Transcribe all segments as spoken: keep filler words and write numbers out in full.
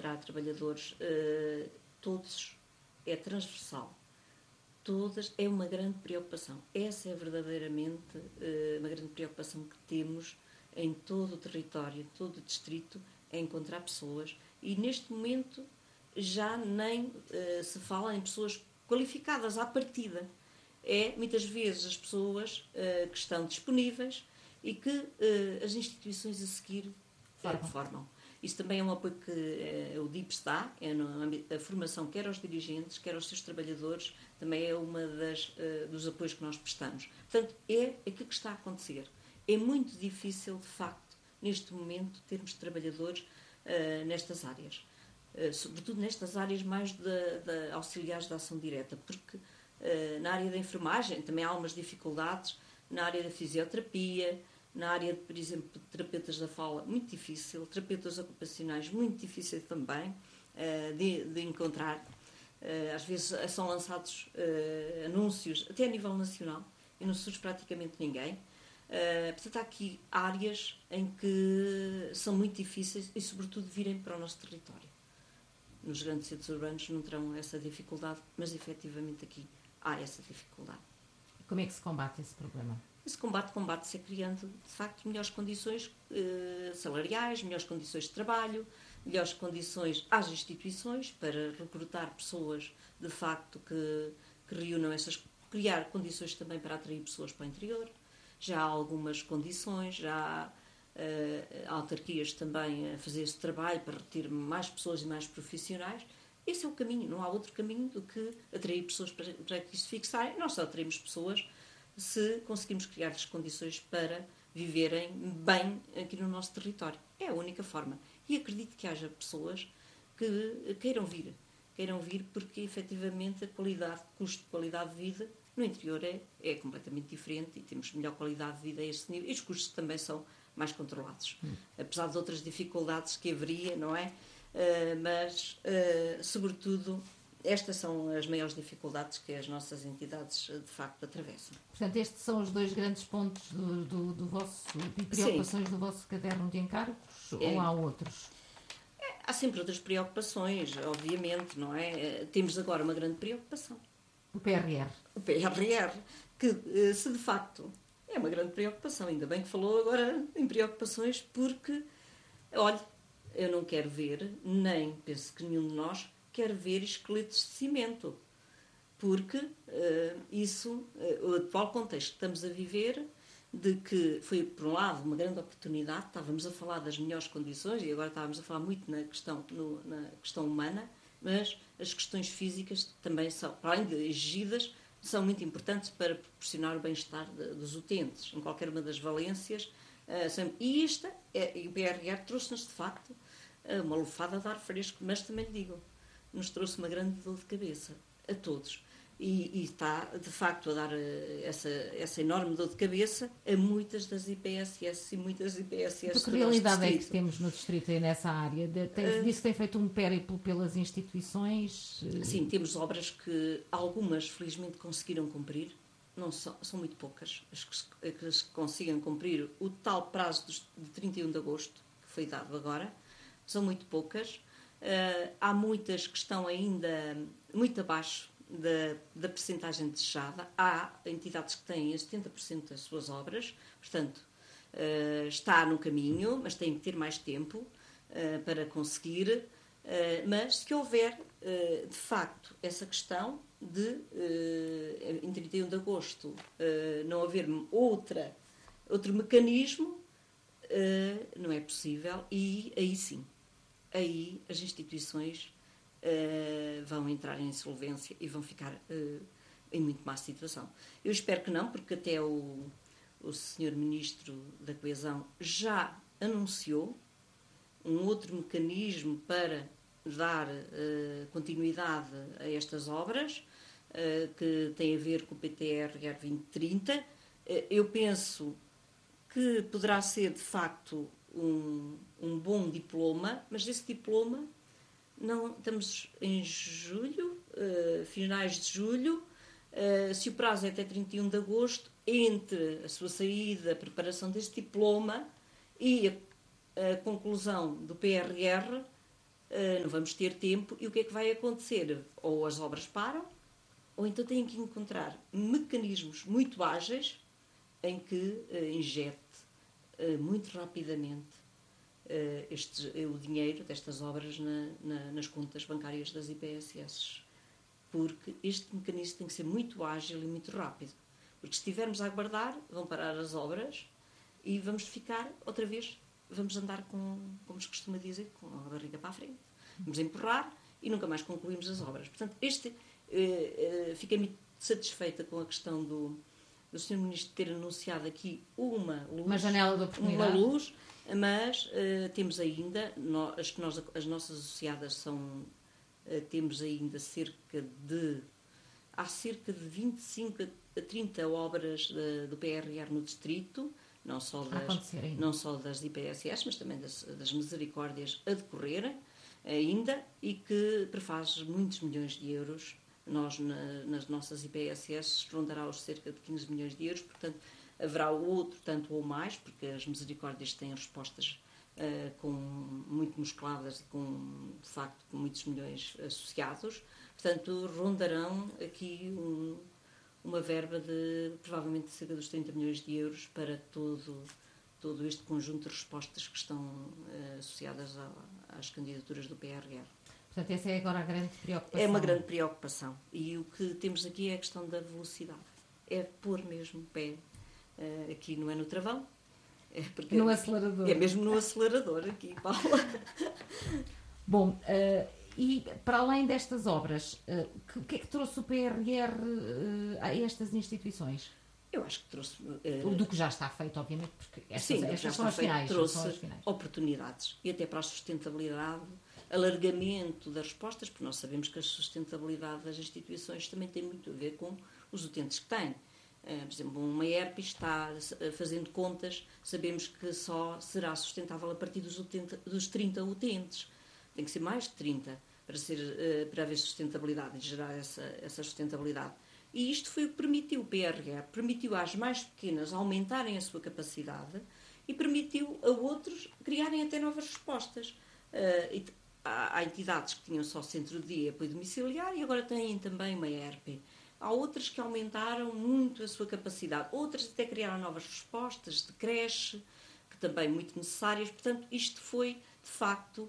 para trabalhadores, uh, todos, é transversal. Todas, é uma grande preocupação. Essa é verdadeiramente uh, uma grande preocupação que temos em todo o território, em todo o distrito, é encontrar pessoas. E neste momento já nem uh, se fala em pessoas qualificadas à partida. É, muitas vezes, as pessoas uh, que estão disponíveis e que uh, as instituições a seguir uh, formam. Isso também é um apoio que uh, o D I P S dá, é a formação quer aos dirigentes, quer aos seus trabalhadores, também é uma das, uh, dos apoios que nós prestamos. Portanto, é aquilo que está a acontecer. É muito difícil, de facto, neste momento, termos trabalhadores uh, nestas áreas. Uh, sobretudo nestas áreas mais de, de auxiliares da ação direta, porque uh, na área da enfermagem também há algumas dificuldades, na área da fisioterapia, na área, de, por exemplo, de terapeutas da fala, muito difícil, terapeutas ocupacionais, muito difícil também uh, de, de encontrar. Uh, às vezes são lançados uh, anúncios, até a nível nacional, e não surge praticamente ninguém. Uh, portanto, há aqui áreas em que são muito difíceis e, sobretudo, virem para o nosso território. Nos grandes centros urbanos não terão essa dificuldade, mas, efetivamente, aqui há essa dificuldade. E como é que se combate esse problema? Esse combate combate-se criando, de facto, melhores condições eh, salariais, melhores condições de trabalho, melhores condições às instituições para recrutar pessoas, de facto, que, que reúnam essas... criar condições também para atrair pessoas para o interior. Já há algumas condições, já há uh, autarquias também a fazer esse trabalho para reter mais pessoas e mais profissionais. Esse é o caminho, não há outro caminho do que atrair pessoas para, para que isso fixarem. Nós só atraímos pessoas se conseguimos criar-lhes condições para viverem bem aqui no nosso território. É a única forma. E acredito que haja pessoas que queiram vir. Queiram vir porque, efetivamente, a qualidade, custo de qualidade de vida no interior é, é completamente diferente e temos melhor qualidade de vida a esse nível. E os custos também são mais controlados. Hum. Apesar de outras dificuldades que haveria, não é? Uh, mas, uh, sobretudo, estas são as maiores dificuldades que as nossas entidades, de facto, atravessam. Portanto, estes são os dois grandes pontos do, do, do vosso, de preocupações Sim. do vosso caderno de encargos, é. ou há outros? É, há sempre outras preocupações, obviamente, não é? Temos agora uma grande preocupação. O P R R. O P R R, que, se de facto, é uma grande preocupação. Ainda bem que falou agora em preocupações, porque, olha, eu não quero ver, nem penso que nenhum de nós quer ver esqueletos de cimento, porque uh, isso, uh, o atual contexto que estamos a viver, de que foi, por um lado, uma grande oportunidade, estávamos a falar das melhores condições, e agora estávamos a falar muito na questão, no, na questão humana, mas as questões físicas também são, para além de exigidas, são muito importantes para proporcionar o bem-estar de, dos utentes, em qualquer uma das valências. Uh, sempre. E esta, é, e o P R R trouxe-nos, de facto, uh, uma lufada de ar fresco, mas também lhe digo, nos trouxe uma grande dor de cabeça, a todos. E, e está, de facto, a dar essa, essa enorme dor de cabeça a muitas das I P S S e muitas I P S S. Que realidade é que temos no distrito e nessa área? Tem, uh, disse que tem feito um périplo pelas instituições? Sim, temos obras que algumas, felizmente, conseguiram cumprir. Não são, são muito poucas as que, as que consigam cumprir o tal prazo de trinta e um de agosto, que foi dado agora. São muito poucas. Uh, há muitas que estão ainda muito abaixo da, da percentagem desejada. Há entidades que têm setenta por cento das suas obras, portanto, uh, está no caminho, mas tem que ter mais tempo uh, para conseguir. Uh, mas se houver, uh, de facto, essa questão de, uh, em trinta e um de agosto, uh, não haver outra, outro mecanismo, uh, não é possível, e aí sim. Aí as instituições uh, vão entrar em insolvência e vão ficar uh, em muito má situação. Eu espero que não, porque até o, o senhor Ministro da Coesão já anunciou um outro mecanismo para dar uh, continuidade a estas obras, uh, que tem a ver com o P T R R vinte trinta. Uh, eu penso que poderá ser, de facto, Um, um bom diploma, mas esse diploma, não, estamos em julho, uh, finais de julho, uh, se o prazo é até trinta e um de agosto, entre a sua saída, a preparação desse diploma e a, a conclusão do P R R, uh, não vamos ter tempo, e o que é que vai acontecer? Ou as obras param, ou então têm que encontrar mecanismos muito ágeis em que uh, injete uh, muito rapidamente uh, este, uh, o dinheiro destas obras na, na, nas contas bancárias das I P S S. Porque este mecanismo tem que ser muito ágil e muito rápido. Porque se estivermos a aguardar, vão parar as obras e vamos ficar outra vez, vamos andar com, como se costuma dizer, com a barriga para a frente. Vamos empurrar e nunca mais concluímos as obras. Portanto, este, uh, uh, fiquei muito satisfeita com a questão do, do senhor Ministro ter anunciado aqui uma luz. Uma janela de oportunidade. Uma luz, mas uh, temos ainda, no, as, que nós, as nossas associadas são, uh, temos ainda cerca de, há cerca de vinte e cinco a trinta obras uh, do P R R no distrito, não só das, não só das I P S S, mas também das, das misericórdias a decorrerem ainda, e que prefaz muitos milhões de euros. Nós, na, nas nossas I P S S, rondará os cerca de quinze milhões de euros, portanto, haverá outro tanto ou mais, porque as misericórdias têm respostas uh, com, muito musculadas e com, de facto, com muitos milhões associados. Portanto, rondarão aqui um, uma verba de, provavelmente, cerca dos trinta milhões de euros para todo, todo este conjunto de respostas que estão uh, associadas a, às candidaturas do P R R. Portanto, essa é agora a grande preocupação. É uma grande preocupação. E o que temos aqui é a questão da velocidade. É pôr mesmo o pé, uh, aqui não é no travão, é porque no acelerador. É mesmo no acelerador aqui, Paula. Bom, uh, e para além destas obras, uh, que, o que é que trouxe o P R R uh, a estas instituições? Eu acho que trouxe... Uh, do que já está feito, obviamente, porque estas, sim, estas já são, está as feito, finais, trouxe são as finais. Oportunidades, e até para a sustentabilidade, alargamento das respostas, porque nós sabemos que a sustentabilidade das instituições também tem muito a ver com os utentes que têm. Uh, por exemplo, uma E R P está fazendo contas, sabemos que só será sustentável a partir dos, oitenta, dos trinta utentes. Tem que ser mais de trinta para, ser, uh, para haver sustentabilidade e gerar essa, essa sustentabilidade. E isto foi o que permitiu o P R R, permitiu às mais pequenas aumentarem a sua capacidade e permitiu a outros criarem até novas respostas. Uh, e há, há entidades que tinham só centro de dia e apoio domiciliar e agora têm também uma E R P. Há outras que aumentaram muito a sua capacidade, outras até criaram novas respostas de creche, que também muito necessárias. Portanto, isto foi, de facto,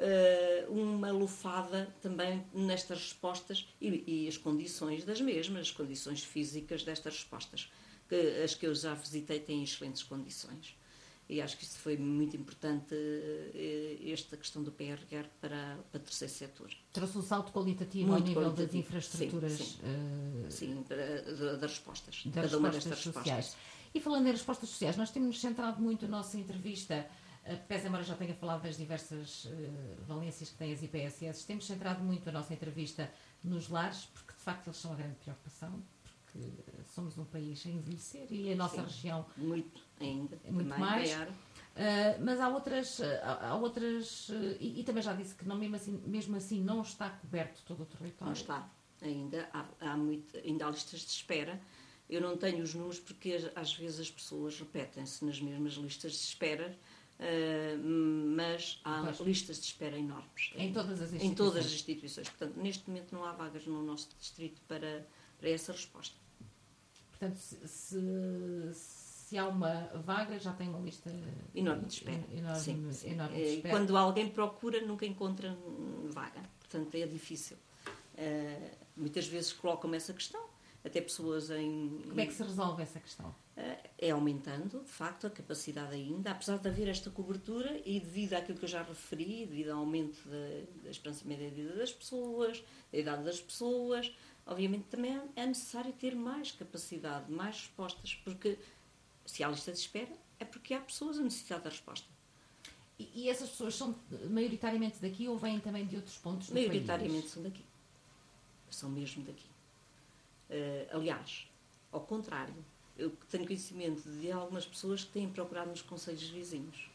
uma lufada também nestas respostas e, e as condições das mesmas, as condições físicas destas respostas. Que, as que eu já visitei têm excelentes condições. E acho que isso foi muito importante, esta questão do P R R para, para o terceiro setor. Trouxe um salto qualitativo muito ao nível qualitativo. das infraestruturas. Sim, sim. Uh, sim para, das respostas. Das cada uma destas sociais. respostas. E falando em respostas sociais, nós temos centrado muito a nossa entrevista, uh, pese embora já tenha falado das diversas uh, valências que têm as I P S S, temos centrado muito a nossa entrevista nos lares, porque de facto eles são a grande preocupação, porque somos um país a envelhecer e a nossa sim, região muito ainda, muito mais. Uh, mas há outras, uh, há outras uh, e, e também já disse que não, mesmo, assim, mesmo assim não está coberto todo o território. Não está, ainda há, há, muito, ainda há listas de espera. Eu não tenho os números porque às vezes as pessoas repetem-se nas mesmas listas de espera, uh, mas há pois. listas de espera enormes. Em todas as instituições. Em todas as instituições. Portanto, neste momento não há vagas no nosso distrito para, para essa resposta. Portanto, se, se, se há uma vaga, já tem uma lista enorme de espera. Enorme, sim, sim. Enorme de espera. E quando alguém procura, nunca encontra vaga. Portanto, é difícil. Uh, muitas vezes colocam-me essa questão, até pessoas em... Como é que se resolve essa questão? Uh, é aumentando, de facto, a capacidade ainda, apesar de haver esta cobertura e devido àquilo que eu já referi, devido ao aumento da, da esperança média de vida das pessoas, da idade das pessoas... Obviamente também é necessário ter mais capacidade, mais respostas, porque se há lista de espera é porque há pessoas a necessitar da resposta. E, e essas pessoas são maioritariamente daqui ou vêm também de outros pontos do país? Maioritariamente são daqui. São mesmo daqui. Uh, aliás, ao contrário, eu tenho conhecimento de algumas pessoas que têm procurado nos concelhos vizinhos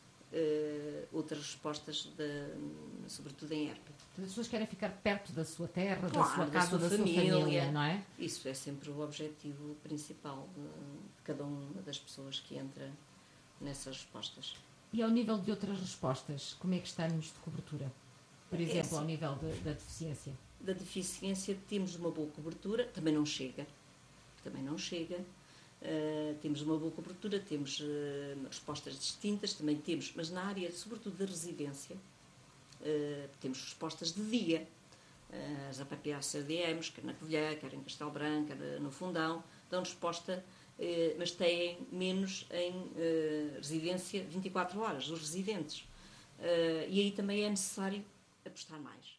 uh, outras respostas, de, sobretudo em E R P. As pessoas querem ficar perto da sua terra, claro, da sua casa, da, sua, da família, sua família, não é? Isso é sempre o objetivo principal de, de cada uma das pessoas que entra nessas respostas. E ao nível de outras respostas, como é que estamos de cobertura? por exemplo, é assim, ao nível de, da deficiência? Da deficiência temos uma boa cobertura, também não chega. Também não chega. Uh, temos uma boa cobertura, temos uh, respostas distintas, também temos, mas na área, sobretudo da residência, uh, temos respostas de dia. Uh, as A P P A C D Ms, quer na Covilhã, quer em Castelo Branco, quer no Fundão, dão resposta, uh, mas têm menos em uh, residência vinte e quatro horas, os residentes. Uh, e aí também é necessário apostar mais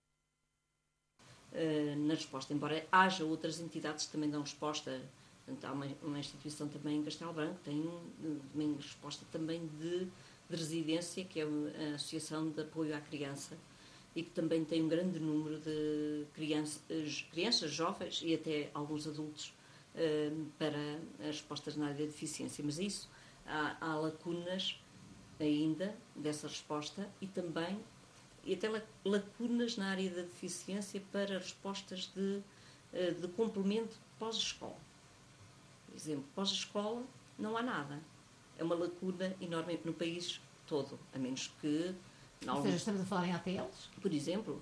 uh, na resposta, embora haja outras entidades que também dão resposta. Portanto, há uma, uma instituição também em Castelo Branco que tem uma resposta também de, de residência, que é a Associação de Apoio à Criança, e que também tem um grande número de crianças, crianças jovens e até alguns adultos uh, para as respostas na área da deficiência. Mas isso, há, há lacunas ainda dessa resposta e também e até lacunas na área da deficiência para respostas de, uh, de complemento pós-escola. Por exemplo, pós-escola não há nada. É uma lacuna enorme no país todo, a menos que... Ou alguns, seja, estamos a falar em A T Ls? Por exemplo,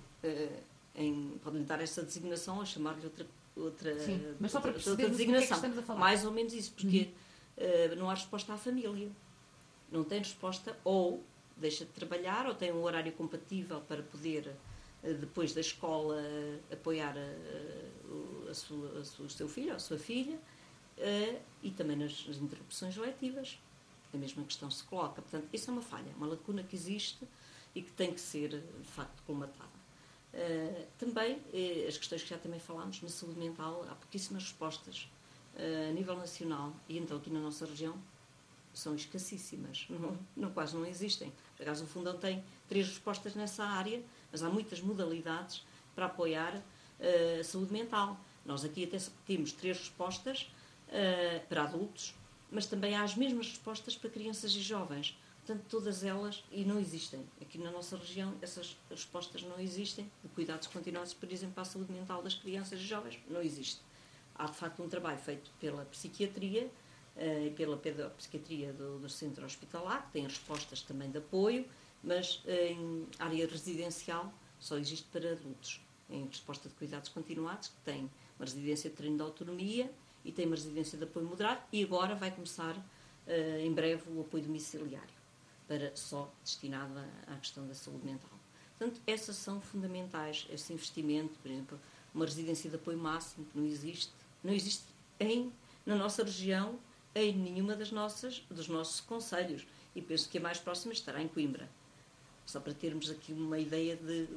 em, podem dar essa designação a chamar-lhe outra, outra, Sim, mas só para outra, outra designação. Que é que estamos a falar? Mais ou menos isso, porque uhum. uh, não há resposta à família. Não tem resposta, ou deixa de trabalhar, ou tem um horário compatível para poder, uh, depois da escola, uh, apoiar uh, a sua, a sua, o seu filho ou a sua filha. Uh, e também nas, nas interrupções letivas a mesma questão se coloca. Portanto, isso é uma falha, uma lacuna que existe e que tem que ser, de facto, colmatada. Uh, também, uh, as questões que já também falámos, na saúde mental, há pouquíssimas respostas uh, a nível nacional e então aqui na nossa região são escassíssimas, não, não, quase não existem. Por acaso, o Fundão tem três respostas nessa área, mas há muitas modalidades para apoiar uh, a saúde mental. Nós aqui até temos três respostas Uh, para adultos, mas também há as mesmas respostas para crianças e jovens. Portanto, todas elas, e não existem. Aqui na nossa região, essas respostas não existem. De cuidados continuados, por exemplo, para a saúde mental das crianças e jovens, não existe. Há, de facto, um trabalho feito pela psiquiatria uh, e pela pedopsiquiatria do, do centro hospitalar, que tem respostas também de apoio, mas uh, em área residencial só existe para adultos. Em resposta de cuidados continuados, que tem uma residência de treino de autonomia e tem uma residência de apoio moderado e agora vai começar uh, em breve o apoio domiciliário, para só destinado à questão da saúde mental. Portanto, essas são fundamentais, esse investimento, por exemplo, uma residência de apoio máximo que não existe, não existe em, na nossa região, em nenhuma das nossas, dos nossos concelhos, e penso que a mais próxima estará em Coimbra, só para termos aqui uma ideia de,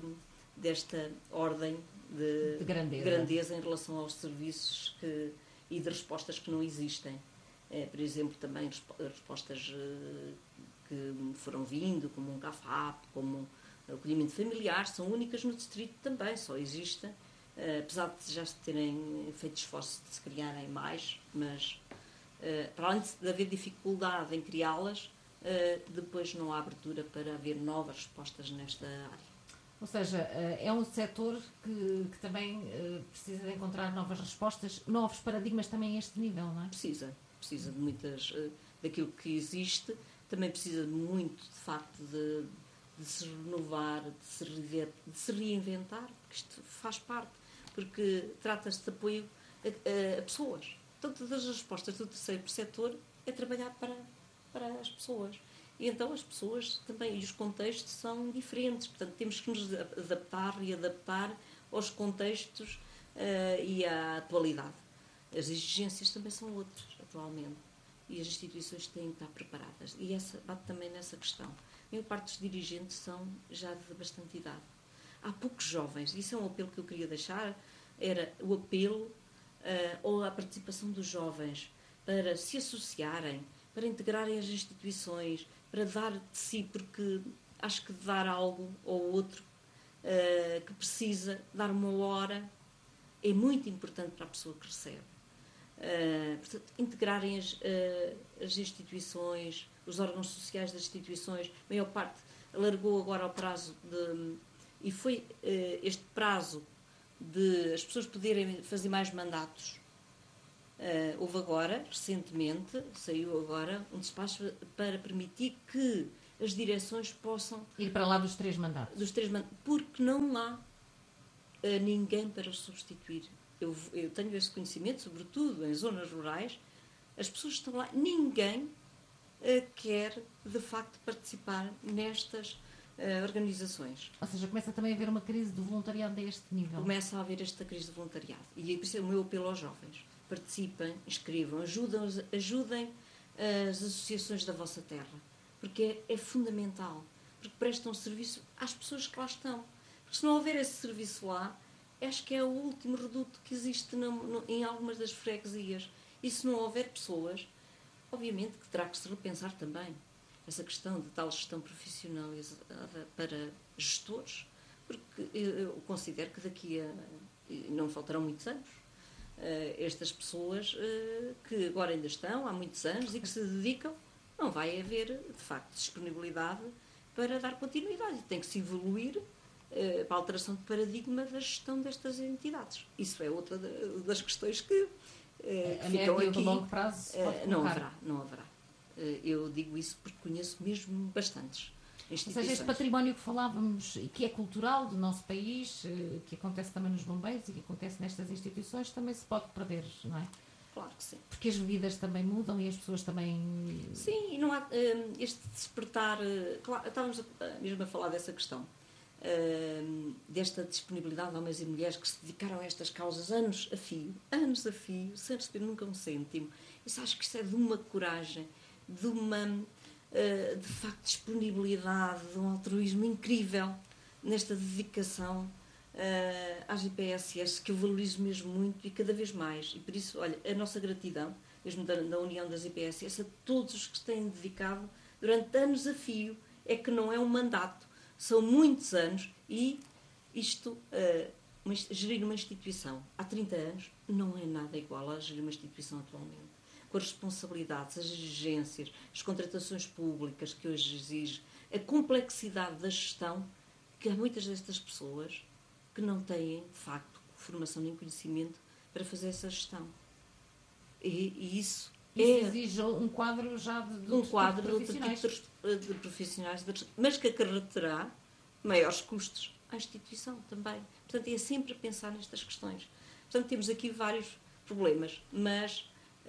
desta ordem de, de grandeza. grandeza em relação aos serviços que e de respostas que não existem. É, por exemplo, também respostas uh, que foram vindo, como um C A F A P, como o acolhimento familiar, são únicas no distrito também, só existem, uh, apesar de já se terem feito esforço de se criarem mais, mas uh, para além de haver dificuldade em criá-las, uh, depois não há abertura para haver novas respostas nesta área. Ou seja, é um setor que, que também precisa de encontrar novas respostas, novos paradigmas também a este nível, não é? Precisa, precisa de muitas, daquilo que existe, também precisa muito, de facto, de, de se renovar, de se, rever, de se reinventar, porque isto faz parte, porque trata-se de apoio a, a pessoas. Todas as respostas do terceiro setor é trabalhar para, para as pessoas. E então as pessoas também, e os contextos são diferentes, portanto temos que nos adaptar e adaptar aos contextos uh, e à atualidade. As exigências também são outras, atualmente, e as instituições têm que estar preparadas. E essa, bate também nessa questão. A maior parte dos dirigentes são já de bastante idade. Há poucos jovens, isso é um apelo que eu queria deixar, era o apelo uh, ou a participação dos jovens para se associarem, para integrarem as instituições, para dar de si, porque acho que dar algo ou outro uh, que precisa, dar uma hora, é muito importante para a pessoa que recebe. Uh, portanto, integrarem as, uh, as instituições, os órgãos sociais das instituições, a maior parte alargou agora o prazo de, e foi uh, este prazo de as pessoas poderem fazer mais mandatos. Uh, houve agora, recentemente, saiu agora um despacho para permitir que as direções possam... Ir para lá dos três mandatos. Dos três mandatos, porque não há uh, ninguém para os substituir. Eu, eu tenho esse conhecimento, sobretudo em zonas rurais, as pessoas estão lá, ninguém uh, quer, de facto, participar nestas uh, organizações. Ou seja, começa também a haver uma crise de voluntariado a este nível. Começa a haver esta crise de voluntariado. E por isso é o meu apelo aos jovens. Participem, escrevam, ajudem, ajudem as associações da vossa terra, porque é, é fundamental, porque prestam serviço às pessoas que lá estão. Porque se não houver esse serviço lá, acho que é o último reduto que existe no, no, em algumas das freguesias. E se não houver pessoas, obviamente que terá que se repensar também essa questão de tal gestão profissionalizada para gestores, porque eu considero que daqui a... não faltarão muitos anos, estas pessoas que agora ainda estão há muitos anos e que se dedicam, não vai haver, de facto, disponibilidade para dar continuidade. Tem que se evoluir para a alteração de paradigma da gestão destas entidades. Isso é outra das questões que, que a ficam médio aqui. E longo prazo pode não haverá, não haverá. Eu digo isso porque conheço mesmo bastantes. Ou seja, este património que falávamos e que é cultural do nosso país, que acontece também nos bombeiros e que acontece nestas instituições, também se pode perder, não é? Claro que sim. Porque as vidas também mudam e as pessoas também... Sim, e não há este despertar... Claro, estávamos mesmo a falar dessa questão, desta disponibilidade de homens e mulheres que se dedicaram a estas causas anos a fio, anos a fio, sem receber nunca um cêntimo. Eu acho que isso é de uma coragem, de uma... de facto, disponibilidade, de um altruísmo incrível nesta dedicação uh, às I P S S, que eu valorizo mesmo muito e cada vez mais. E por isso, olha, a nossa gratidão, mesmo da, da União das I P S S, a todos os que se têm dedicado durante anos a fio, é que não é um mandato, são muitos anos e isto, uh, uma, gerir uma instituição há trinta anos não é nada igual a gerir uma instituição atualmente. Com as responsabilidades, as exigências, as contratações públicas que hoje exige, a complexidade da gestão, que há muitas destas pessoas que não têm, de facto, formação nem conhecimento para fazer essa gestão. E, e isso, isso é... exige um quadro já de, de um quadro de profissionais. De, de, de profissionais, de, mas que acarreterá maiores custos à instituição também. Portanto, é sempre a pensar nestas questões. Portanto, temos aqui vários problemas, mas...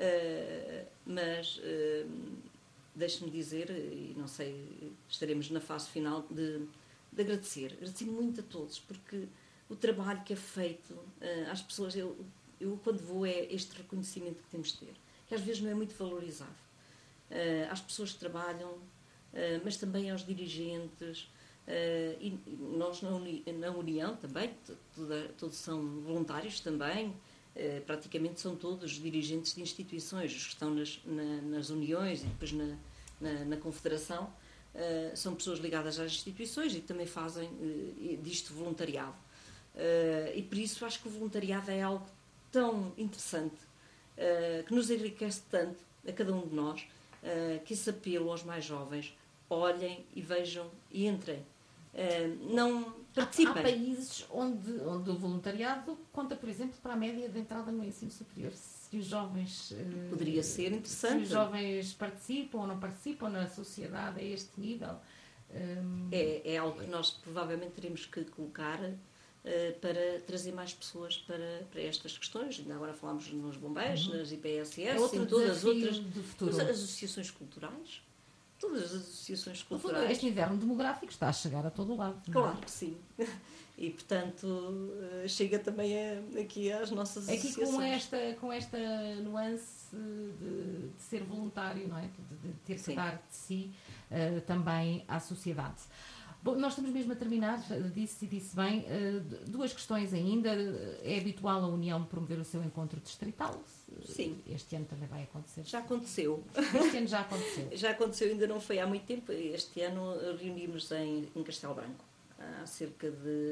Uh, mas uh, deixe-me dizer, e não sei, estaremos na fase final de, de agradecer, agradecer muito a todos, porque o trabalho que é feito uh, às pessoas, eu, eu quando vou é este reconhecimento que temos de ter, que às vezes não é muito valorizado, uh, às pessoas que trabalham, uh, mas também aos dirigentes, uh, e nós na, uni, na União também, toda, todos são voluntários também. Uh, praticamente são todos dirigentes de instituições, os que estão nas, na, nas uniões e depois na, na, na confederação, uh, são pessoas ligadas às instituições e também fazem uh, disto voluntariado. Uh, e por isso acho que o voluntariado é algo tão interessante, uh, que nos enriquece tanto a cada um de nós, uh, que esse apelo aos mais jovens, olhem e vejam e entrem. Uh, não participem. Há países onde, onde o voluntariado conta, por exemplo, para a média de entrada no ensino superior. Se os jovens... Uh, Poderia ser interessante. Se os jovens participam ou não participam na sociedade a este nível. Um, é, é algo que nós provavelmente teremos que colocar uh, para trazer mais pessoas para, para estas questões. Ainda agora falámos nos bombeiros, uhum. nas I P S S, é em todas as outras do futuro. As associações culturais. Todas as associações culturais. Este inverno demográfico está a chegar a todo o lado. Claro que sim. E, portanto, chega também a, aqui às nossas aqui associações. Com esta, com esta nuance de, de ser voluntário, não é? De, de ter que sim. dar de si uh, também à sociedade. Bom, nós estamos mesmo a terminar, disse e disse bem, uh, duas questões ainda. É habitual a União promover o seu encontro distrital? Sim. Este ano também vai acontecer? Já aconteceu. Este ano já aconteceu? Já aconteceu, ainda não foi há muito tempo. Este ano reunimos em, em Castelo Branco, há cerca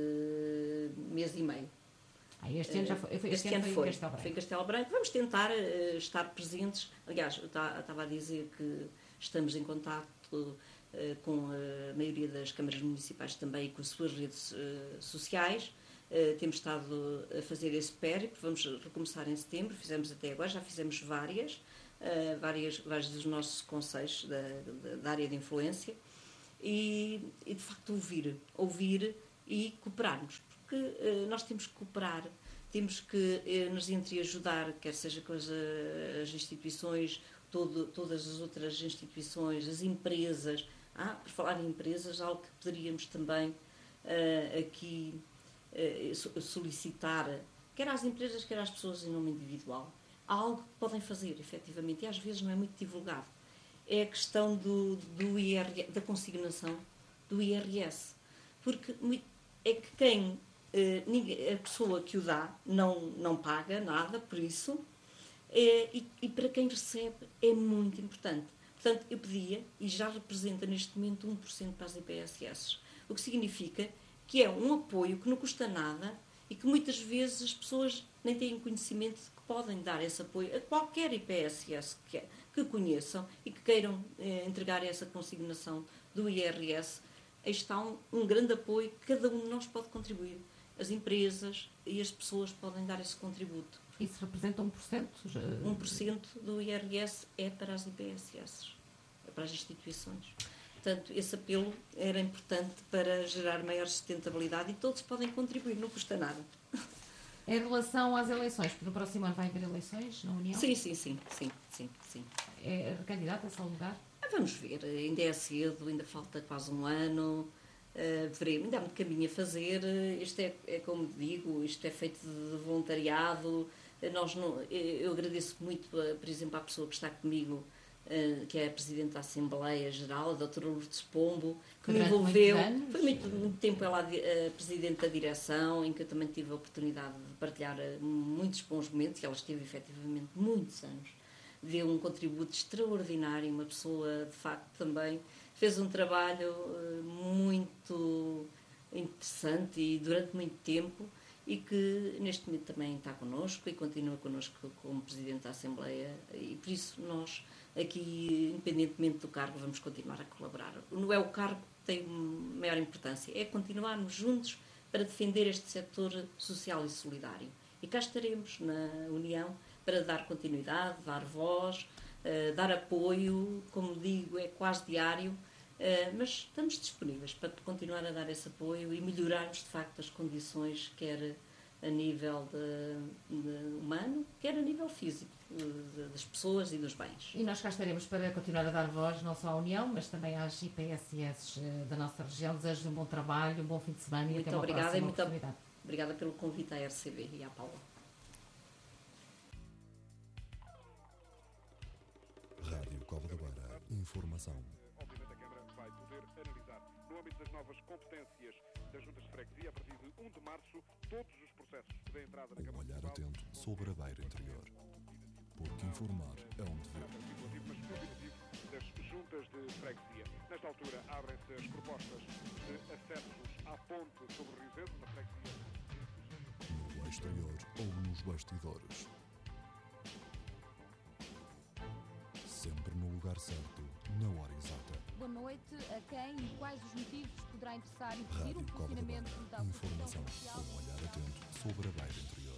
de mês e meio. Ah, este ano já foi, este, este ano, ano foi, foi, em Castelo Branco. foi em Castelo Branco. Vamos tentar uh, estar presentes. Aliás, eu estava a dizer que estamos em contacto uh, com a maioria das câmaras municipais também e com as suas redes uh, sociais. Uh, temos estado a fazer esse périplo, vamos recomeçar em setembro, fizemos até agora, já fizemos várias, uh, várias vários dos nossos conselhos da, da, da área de influência e, e de facto ouvir, ouvir e cooperarmos, porque uh, nós temos que cooperar, temos que uh, nos entreajudar, quer seja com as, as instituições, todo, todas as outras instituições, as empresas. Ah, por falar em empresas, algo que poderíamos também uh, aqui uh, solicitar, quer às empresas, quer às pessoas em nome individual, há algo que podem fazer, efetivamente, e às vezes não é muito divulgado. É a questão do, do I R, da consignação do I R S. Porque é que quem, eh, ninguém, a pessoa que o dá não, não paga nada por isso, é, e, e para quem recebe é muito importante. Portanto, eu pedia, e já representa neste momento um por cento para as I P S S, o que significa que é um apoio que não custa nada e que muitas vezes as pessoas nem têm conhecimento de que podem dar esse apoio a qualquer I P S S que, que conheçam e que queiram eh, entregar essa consignação do I R S. Aí está um, um grande apoio que cada um de nós pode contribuir. As empresas e as pessoas podem dar esse contributo. Isso representa um por cento? um por cento do I R S é para as I P S S, é para as instituições. Portanto, esse apelo era importante para gerar maior sustentabilidade e todos podem contribuir, não custa nada. Em relação às eleições, porque no próximo ano vai haver eleições na União? Sim, sim, sim, sim, sim, sim. É candidata-se ao lugar? Vamos ver, ainda é cedo, ainda falta quase um ano, uh, veremos, ainda há muito caminho a fazer. Isto é, é como digo, isto é feito de voluntariado. Nós não, eu agradeço muito, por exemplo, à pessoa que está comigo, que é a Presidente da Assembleia Geral, a doutora Lourdes Pombo, que me envolveu. Foi muito, muito tempo ela a Presidente da Direção, em que eu também tive a oportunidade de partilhar muitos bons momentos, e ela esteve efetivamente muitos anos. Deu um contributo extraordinário, uma pessoa, de facto, também fez um trabalho muito interessante e durante muito tempo, e que neste momento também está connosco e continua connosco como Presidente da Assembleia, e por isso nós aqui, independentemente do cargo, vamos continuar a colaborar. Não é o cargo que tem maior importância, é continuarmos juntos para defender este setor social e solidário. E cá estaremos na União para dar continuidade, dar voz, uh, dar apoio, como digo, é quase diário, uh, mas estamos disponíveis para continuar a dar esse apoio e melhorarmos, de facto, as condições, quer a nível de, de humano, quer a nível físico, de, das pessoas e dos bens. E nós cá estaremos para continuar a dar voz, não só à União, mas também às I P S S da nossa região. Desejo um bom trabalho, um bom fim de semana muito e até uma obrigada, próxima e muito oportunidade. Obrigada pelo convite à R C B e à Paula. Rádio Cova da Beira. Informação. Obviamente a Câmara vai poder analisar, no âmbito das novas competências das juntas de freguesia, a partir de um de março, todos os processos de entrada na Um Câmara olhar atento sobre a Beira Interior. Porque informar é um dever. Legislativo, mas combinativo das juntas de freguesia. Nesta altura, abrem-se as propostas de acessos à ponte sobre o Rio Zedo, na freguesia. No exterior ou nos bastidores. Sempre no lugar certo, na hora exata. Boa noite a quem e quais os motivos poderá interessar impedir Rádio o Cova da funcionamento Beira. da Informação Social. com um olhar atento sobre a Beira Interior.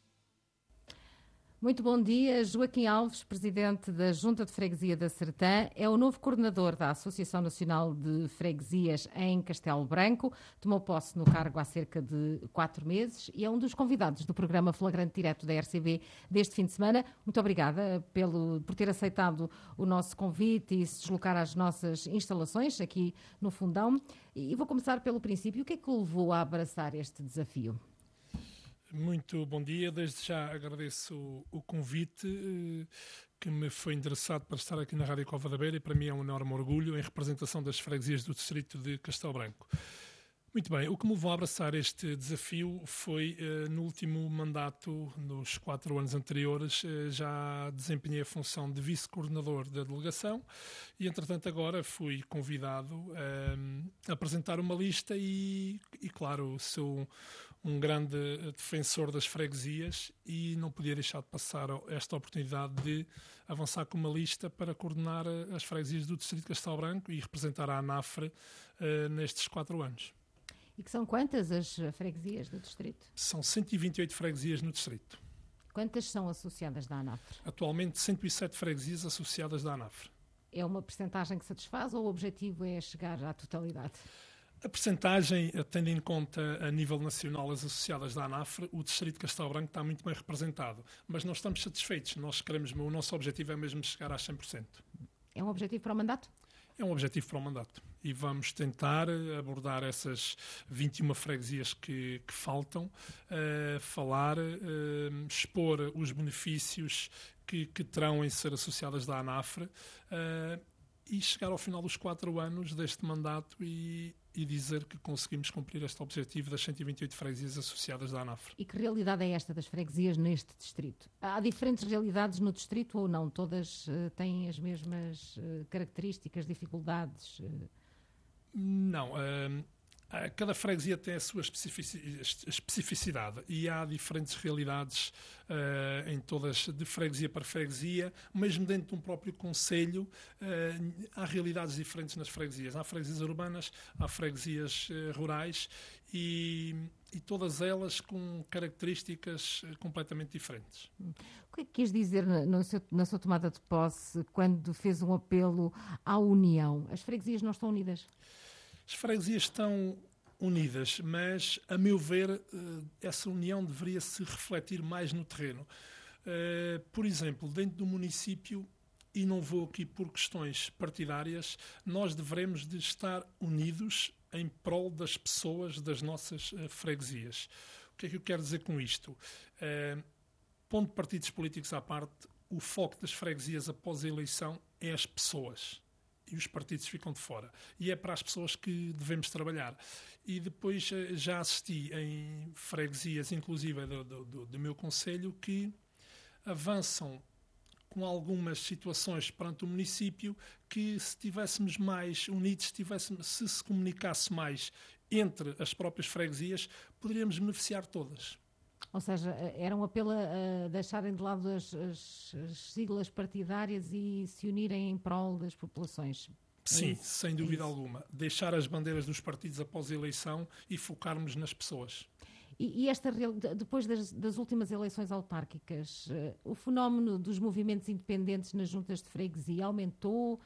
Muito bom dia. Joaquim Alves, Presidente da Junta de Freguesia da Sertã, é o novo coordenador da Associação Nacional de Freguesias em Castelo Branco. Tomou posse no cargo há cerca de quatro meses e é um dos convidados do programa Flagrante Direto da R C B deste fim de semana. Muito obrigada pelo, por ter aceitado o nosso convite e se deslocar às nossas instalações aqui no Fundão. E vou começar pelo princípio. O que é que o levou a abraçar este desafio? Muito bom dia, desde já agradeço o, o convite eh, que me foi endereçado para estar aqui na Rádio Cova da Beira e para mim é um enorme orgulho em representação das freguesias do distrito de Castelo Branco. Muito bem, o que me levou a abraçar este desafio foi eh, no último mandato, nos quatro anos anteriores, eh, já desempenhei a função de vice-coordenador da delegação e, entretanto, agora fui convidado eh, a apresentar uma lista e, e, claro, sou um grande defensor das freguesias e não podia deixar de passar esta oportunidade de avançar com uma lista para coordenar as freguesias do distrito de Castelo Branco e representar a ANAFRE eh, nestes quatro anos. E que são quantas as freguesias do distrito? São cento e vinte e oito freguesias no distrito. Quantas são associadas da ANAFRE? Atualmente, cento e sete freguesias associadas da ANAFRE. é uma percentagem que satisfaz ou o objetivo é chegar à totalidade? A percentagem, tendo em conta a nível nacional as associadas da ANAFRE, o Distrito de Castelo Branco está muito bem representado. Mas não estamos satisfeitos. Nós queremos, o nosso objetivo é mesmo chegar a cem por cento. É um objetivo para o mandato? É um objetivo para o mandato. E vamos tentar abordar essas vinte e uma freguesias que, que faltam, uh, falar, uh, expor os benefícios que, que terão em ser associadas da ANAFRE uh, e chegar ao final dos quatro anos deste mandato e, e dizer que conseguimos cumprir este objetivo das cento e vinte e oito freguesias associadas da ANAFRE. E que realidade é esta das freguesias neste distrito? Há diferentes realidades no distrito ou não? Todas uh, têm as mesmas uh, características, dificuldades? Uh... Não. Uh, cada freguesia tem a sua especificidade e há diferentes realidades uh, em todas, de freguesia para freguesia, mesmo dentro de um próprio concelho, uh, há realidades diferentes nas freguesias. Há freguesias urbanas, há freguesias uh, rurais e, e todas elas com características uh, completamente diferentes. O que é que quis dizer na, no seu, na sua tomada de posse quando fez um apelo à união? As freguesias não estão unidas? As freguesias estão unidas, mas, a meu ver, essa união deveria se refletir mais no terreno. Por exemplo, dentro do município, e não vou aqui por questões partidárias, nós devemos de estar unidos em prol das pessoas das nossas freguesias. O que é que eu quero dizer com isto? Pondo partidos políticos à parte, o foco das freguesias após a eleição é as pessoas. E os partidos ficam de fora. E é para as pessoas que devemos trabalhar. E depois já assisti em freguesias, inclusive do, do, do meu concelho, que avançam com algumas situações perante o município que, se estivéssemos mais unidos, se, se se comunicasse mais entre as próprias freguesias, poderíamos beneficiar todas. Ou seja, era um apelo a deixarem de lado as, as, as siglas partidárias e se unirem em prol das populações. Sim, é sem dúvida é alguma. Deixar as bandeiras dos partidos após a eleição e focarmos nas pessoas. E, e esta, depois das, das últimas eleições autárquicas, o fenómeno dos movimentos independentes nas juntas de freguesia aumentou,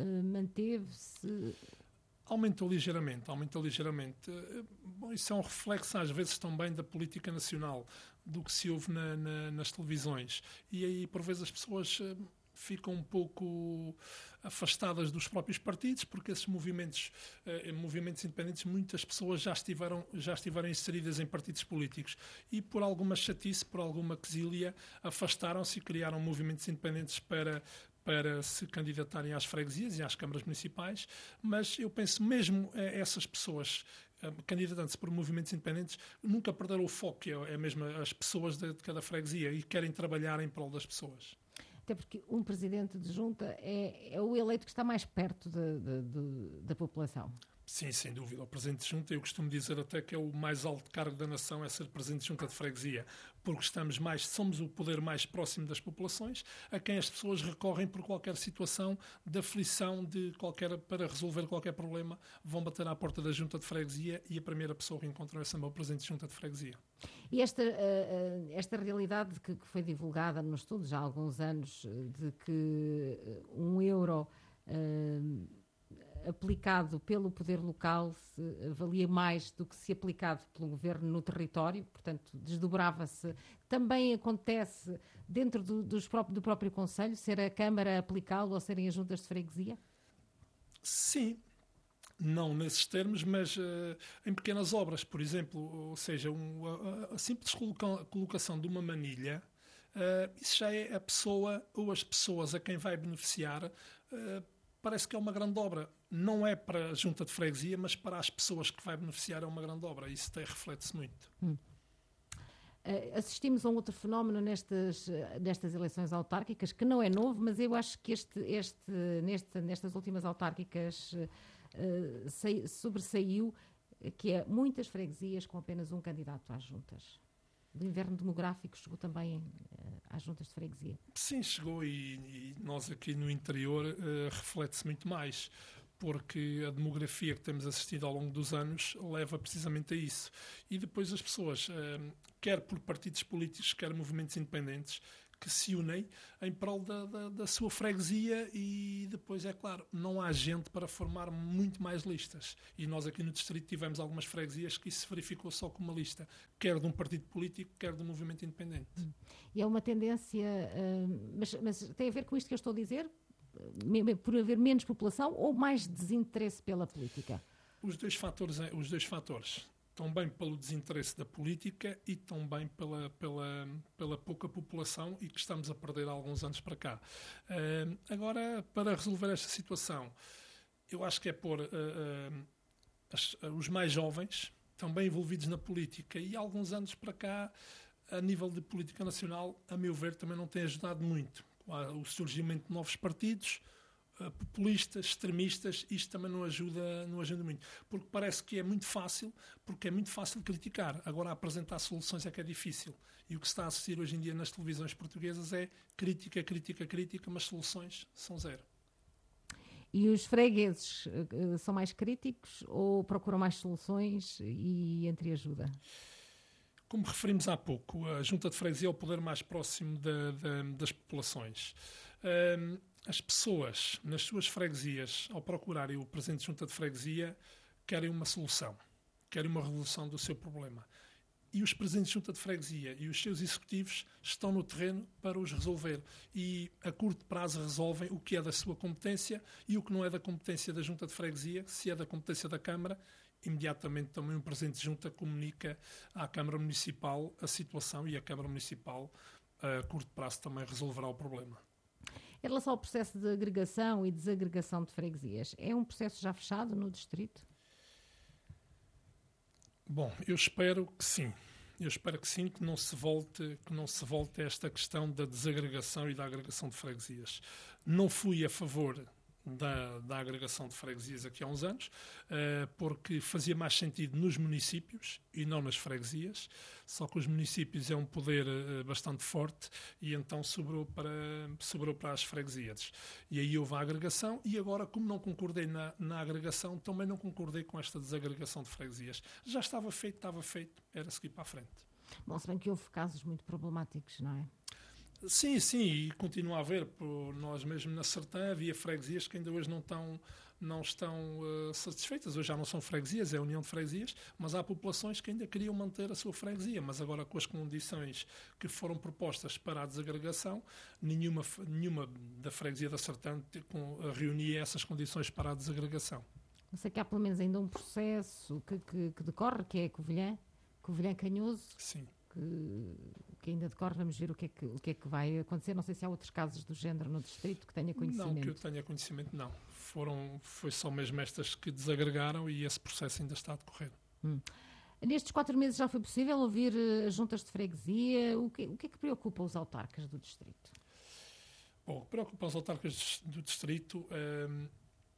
manteve-se? Aumentou ligeiramente, aumentou ligeiramente. Bom, isso é um reflexo, às vezes, também da política nacional, do que se ouve na, na, nas televisões. E aí, por vezes, as pessoas uh, ficam um pouco afastadas dos próprios partidos, porque esses movimentos, uh, movimentos independentes, muitas pessoas já estiveram, já estiveram inseridas em partidos políticos. E, por alguma chatice, por alguma quesilha, afastaram-se e criaram movimentos independentes para... para se candidatarem às freguesias e às câmaras municipais, mas eu penso mesmo essas pessoas candidatando-se por movimentos independentes nunca perderam o foco, que é mesmo as pessoas de cada freguesia e querem trabalhar em prol das pessoas. Até porque um presidente de junta é, é o eleito que está mais perto de, de, de, da população. Sim, sem dúvida. O presidente de junta, eu costumo dizer até que é o mais alto cargo da nação, é ser presidente de junta de freguesia, porque estamos mais, somos o poder mais próximo das populações, a quem as pessoas recorrem por qualquer situação de aflição, de qualquer, para resolver qualquer problema, vão bater à porta da junta de freguesia e a primeira pessoa que encontram é sempre o presidente de junta de freguesia. E esta, esta realidade que foi divulgada no estudo já há alguns anos, de que um euro aplicado pelo poder local valia mais do que se aplicado pelo governo no território, portanto desdobrava-se. Também acontece dentro do, dos próprio, do próprio concelho, ser a Câmara a aplicá-lo ou serem as juntas de freguesia? Sim, não nesses termos, mas uh, em pequenas obras, por exemplo, ou seja, um, a, a simples coloca, colocação de uma manilha, uh, isso já é a pessoa ou as pessoas a quem vai beneficiar, uh, parece que é uma grande obra. Não é para a junta de freguesia, mas para as pessoas que vai beneficiar é uma grande obra. Isso até reflete-se muito. Hum. Uh, assistimos a um outro fenómeno nestas, nestas eleições autárquicas, que não é novo, mas eu acho que este, este, neste, nestas últimas autárquicas uh, sei, sobressaiu, que é muitas freguesias com apenas um candidato às juntas. O inverno demográfico chegou também uh, às juntas de freguesia. Sim, chegou e, e nós aqui no interior uh, reflete-se muito mais, porque a demografia que temos assistido ao longo dos anos leva precisamente a isso. E depois as pessoas, uh, quer por partidos políticos, quer movimentos independentes, que se unem em prol da, da, da sua freguesia e depois, é claro, não há gente para formar muito mais listas. E nós aqui no Distrito tivemos algumas freguesias que isso se verificou só com uma lista, quer de um partido político, quer de um movimento independente. E é uma tendência, uh, mas, mas tem a ver com isto que eu estou a dizer? Por haver menos população ou mais desinteresse pela política? Os dois fatores, os dois fatores. Também pelo desinteresse da política e também pela, pela, pela pouca população e que estamos a perder há alguns anos para cá. Uh, agora, para resolver esta situação, eu acho que é pôr uh, uh, as, uh, os mais jovens também envolvidos na política e há alguns anos para cá, a nível de política nacional, a meu ver, também não tem ajudado muito. O surgimento de novos partidos, populistas, extremistas, isto também não ajuda, não ajuda muito. Porque parece que é muito fácil, porque é muito fácil criticar. Agora, apresentar soluções é que é difícil. E o que se está a assistir hoje em dia nas televisões portuguesas é crítica, crítica, crítica, mas soluções são zero. E os fregueses uh, são mais críticos ou procuram mais soluções e entreajuda? Como referimos há pouco, a Junta de Freguesia é o poder mais próximo da, da, das populações. Um, as pessoas, nas suas freguesias, ao procurarem o Presidente de Junta de Freguesia, querem uma solução, querem uma resolução do seu problema. E os Presidentes de Junta de Freguesia e os seus executivos estão no terreno para os resolver. E a curto prazo resolvem o que é da sua competência e o que não é da competência da Junta de Freguesia, se é da competência da Câmara. Imediatamente também o Presidente de Junta comunica à Câmara Municipal a situação e a Câmara Municipal, a curto prazo, também resolverá o problema. Em relação ao processo de agregação e desagregação de freguesias, é um processo já fechado no Distrito? Bom, eu espero que sim. Eu espero que sim, que não se volte, que não se volte a esta questão da desagregação e da agregação de freguesias. Não fui a favor Da, da agregação de freguesias aqui há uns anos, uh, porque fazia mais sentido nos municípios e não nas freguesias, só que os municípios é um poder uh, bastante forte e então sobrou para, sobrou para as freguesias. E aí houve a agregação e agora, como não concordei na, na agregação, também não concordei com esta desagregação de freguesias. Já estava feito, estava feito, era seguir para a frente. Bom, se bem que houve casos muito problemáticos, não é? Sim, sim, e continua a haver. Por nós mesmo na Sertã havia freguesias que ainda hoje não estão, não estão uh, satisfeitas. Hoje já não são freguesias, é a União de Freguesias, mas há populações que ainda queriam manter a sua freguesia. Mas agora, com as condições que foram propostas para a desagregação, nenhuma, nenhuma da freguesia da Sertã reunia essas condições para a desagregação. Eu sei que há pelo menos ainda um processo que, que, que decorre, que é Covilhã, Covilhã Canhoso. Sim. Que, que ainda decorre, vamos ver o que, é que, o que é que vai acontecer. Não sei se há outros casos do género no Distrito que tenha conhecimento. Não, que eu tenha conhecimento, não. Foram, foi só mesmo estas que desagregaram e esse processo ainda está a decorrer. Hum. Nestes quatro meses já foi possível ouvir uh, juntas de freguesia? O que, o que é que preocupa os autarcas do Distrito? Bom, o que preocupa os autarcas do Distrito um,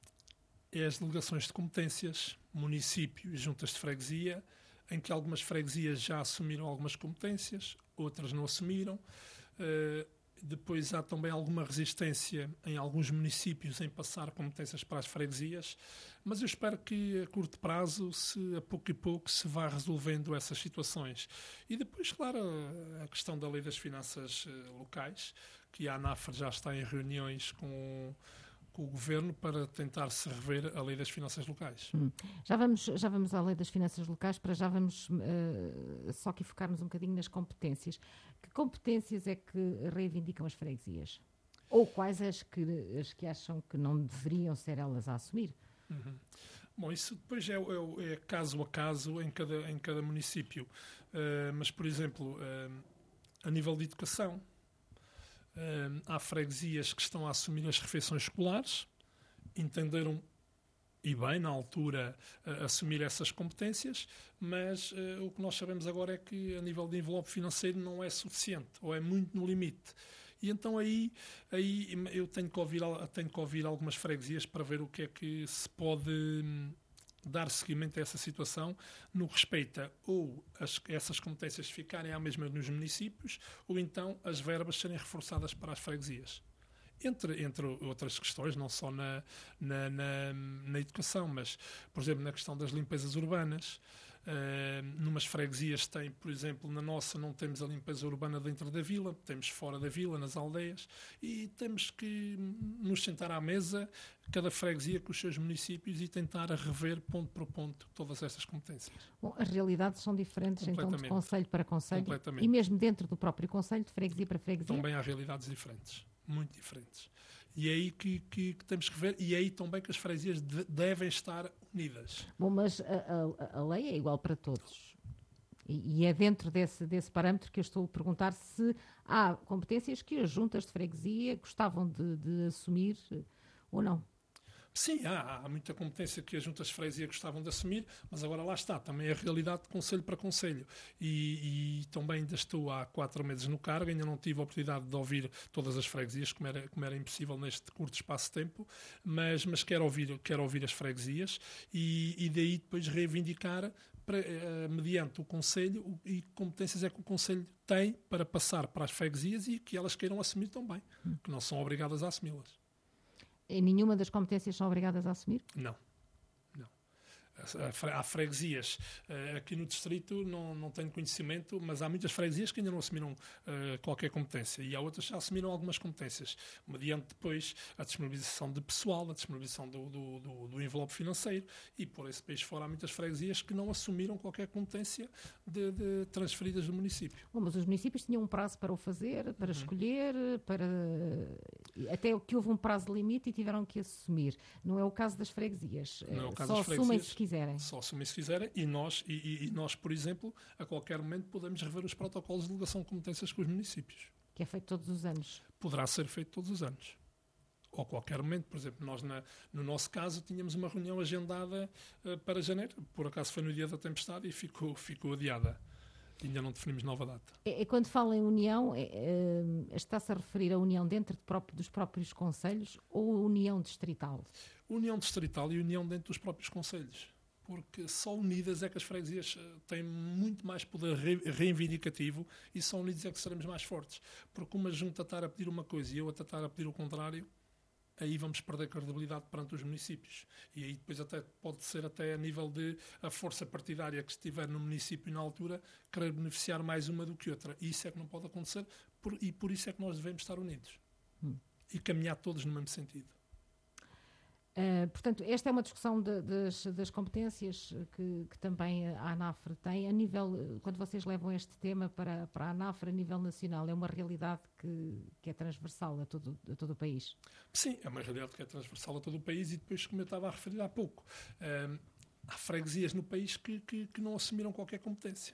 é as delegações de competências, município e juntas de freguesia, em que algumas freguesias já assumiram algumas competências, outras não assumiram. Uh, depois há também alguma resistência em alguns municípios em passar competências para as freguesias, mas eu espero que a curto prazo, se, a pouco e pouco, se vá resolvendo essas situações. E depois, claro, a questão da lei das finanças uh, locais, que a ANAFR já está em reuniões com com o Governo para tentar se rever a lei das finanças locais. Hum. Já, vamos, já vamos à lei das finanças locais, para já vamos uh, só aqui focar-nos um bocadinho nas competências. Que competências é que reivindicam as freguesias? Ou quais as que, as que acham que não deveriam ser elas a assumir? Uhum. Bom, isso depois é, é, é caso a caso em cada, em cada município. Uh, mas, por exemplo, uh, a nível de educação, Uh, há freguesias que estão a assumir as refeições escolares, entenderam, e bem, na altura, uh, assumir essas competências, mas uh, o que nós sabemos agora é que, a nível de envelope financeiro, não é suficiente, ou é muito no limite. E então aí, aí eu tenho que, ouvir, tenho que ouvir algumas freguesias para ver o que é que se pode hum, dar seguimento a essa situação, no que respeita ou as, essas competências ficarem à mesma nos municípios, ou então as verbas serem reforçadas para as freguesias. Entre, entre outras questões, não só na, na, na, na educação, mas, por exemplo, na questão das limpezas urbanas, Uh, numas freguesias tem, por exemplo, na nossa não temos a limpeza urbana dentro da vila, temos fora da vila, nas aldeias, e temos que nos sentar à mesa, cada freguesia com os seus municípios, e tentar rever ponto por ponto todas estas competências. Bom, as realidades são diferentes, então, de concelho para concelho, e mesmo dentro do próprio concelho, de freguesia para freguesia? Também há realidades diferentes, muito diferentes. E é aí que, que, que temos que ver, e é aí também que as freguesias de, devem estar unidas. Bom, mas a, a, a lei é igual para todos. E, e é dentro desse, desse parâmetro que eu estou a perguntar se há competências que as juntas de freguesia gostavam de, de assumir ou não. Sim, há, há muita competência que as juntas de freguesia gostavam de assumir, mas agora lá está, também é a realidade de concelho para concelho. E, e também ainda estou há quatro meses no cargo, ainda não tive a oportunidade de ouvir todas as freguesias, como era, como era impossível neste curto espaço de tempo, mas, mas quero, ouvir, quero ouvir as freguesias e, e daí depois reivindicar, para, uh, mediante o concelho, o, e que competências é que o concelho tem para passar para as freguesias e que elas queiram assumir também, hum. que não são obrigadas a assumi-las. E nenhuma das competências são obrigadas a assumir? Não. Não. Há freguesias, aqui no distrito não, não tenho conhecimento, mas há muitas freguesias que ainda não assumiram uh, qualquer competência, e há outras que já assumiram algumas competências, mediante depois a disponibilização de pessoal, a disponibilização do, do, do, do envelope financeiro, e por esse país fora há muitas freguesias que não assumiram qualquer competência de, de transferidas do município. Bom, mas os municípios tinham um prazo para o fazer, para uhum. escolher, para... até que houve um prazo limite e tiveram que assumir. Não é o caso das freguesias. Não é o caso Só das freguesias. Assumem se quiserem. Só assumem se quiserem, e nós, e, e, e nós, por exemplo, a qualquer momento podemos rever os protocolos de delegação de competências com os municípios. Que é feito todos os anos. Poderá ser feito todos os anos. Ou a qualquer momento. Por exemplo, nós, na, no nosso caso, tínhamos uma reunião agendada uh, para janeiro. Por acaso foi no dia da tempestade e ficou, ficou adiada. Ainda não definimos nova data. E, e quando fala em união, é, é, está-se a referir a união dentro de próprio, dos próprios concelhos ou a união distrital? União distrital e união dentro dos próprios concelhos. Porque só unidas é que as freguesias têm muito mais poder reivindicativo, e só unidas é que seremos mais fortes. Porque uma junta estar a pedir uma coisa e eu a estar a pedir o contrário, aí vamos perder credibilidade perante os municípios. E aí depois até pode ser até a nível de a força partidária que estiver no município na altura querer beneficiar mais uma do que outra. E isso é que não pode acontecer, por, e por isso é que nós devemos estar unidos. Hum. E caminhar todos no mesmo sentido. Uh, portanto, esta é uma discussão de, das, das competências que, que também a ANAFRE tem. A nível, quando vocês levam este tema para, para a ANAFRE a nível nacional, é uma realidade que, que é transversal a todo, a todo o país? Sim, é uma realidade que é transversal a todo o país, e depois, como eu estava a referir há pouco, uh, há freguesias no país que, que, que não assumiram qualquer competência.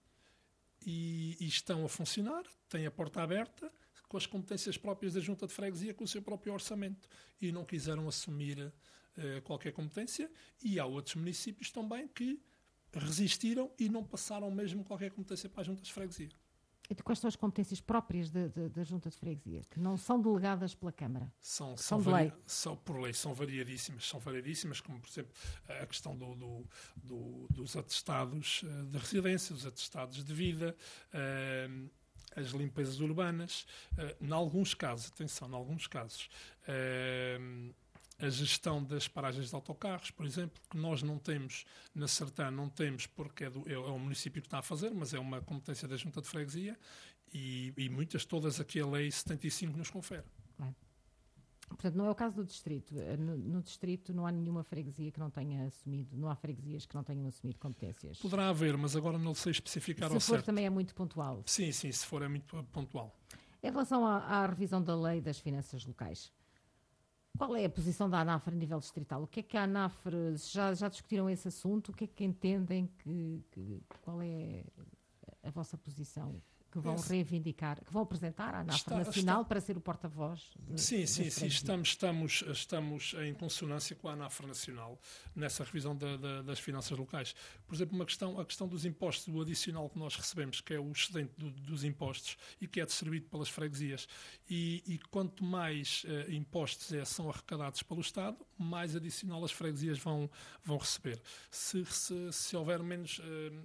E, e estão a funcionar, têm a porta aberta, com as competências próprias da Junta de Freguesia, com o seu próprio orçamento, e não quiseram assumir uh, qualquer competência. E há outros municípios também que resistiram e não passaram mesmo qualquer competência para a Junta de Freguesia. E quais são as competências próprias de, de, da Junta de Freguesia, que não são delegadas pela Câmara? São, são, são, de vari... lei. são por lei, são variadíssimas, são variadíssimas, como por exemplo a questão do, do, do, dos atestados de residência, os atestados de vida, uh, as limpezas urbanas, uh, em alguns casos, atenção, em alguns casos, uh, a gestão das paragens de autocarros, por exemplo, que nós não temos na Sertã, não temos porque é, do, é o município que está a fazer, mas é uma competência da Junta de Freguesia, e, e muitas, todas aqui a Lei setenta e cinco nos confere. Bem. Portanto, não é o caso do distrito. No, no distrito não há nenhuma freguesia que não tenha assumido, não há freguesias que não tenham assumido competências. Poderá haver, mas agora não sei especificar ao certo. Se for também é muito pontual. Sim, sim, se for é muito pontual. Em relação à, à revisão da Lei das Finanças Locais, qual é a posição da ANAFRE a nível distrital? O que é que a ANAFRE, já, já discutiram esse assunto? O que é que entendem que, que qual é a vossa posição? Que vão Esse. reivindicar, que vão apresentar à ANAFRE está, Nacional está. para ser o porta-voz? De, sim, sim, sim. Estamos, estamos, estamos em consonância com a ANAFRE Nacional nessa revisão da, da, das finanças locais. Por exemplo, uma questão, a questão dos impostos, do adicional que nós recebemos, que é o excedente do, dos impostos e que é distribuído pelas freguesias. E, e quanto mais uh, impostos é, são arrecadados pelo Estado, mais adicional as freguesias vão, vão receber. Se, se, se houver menos... Uh,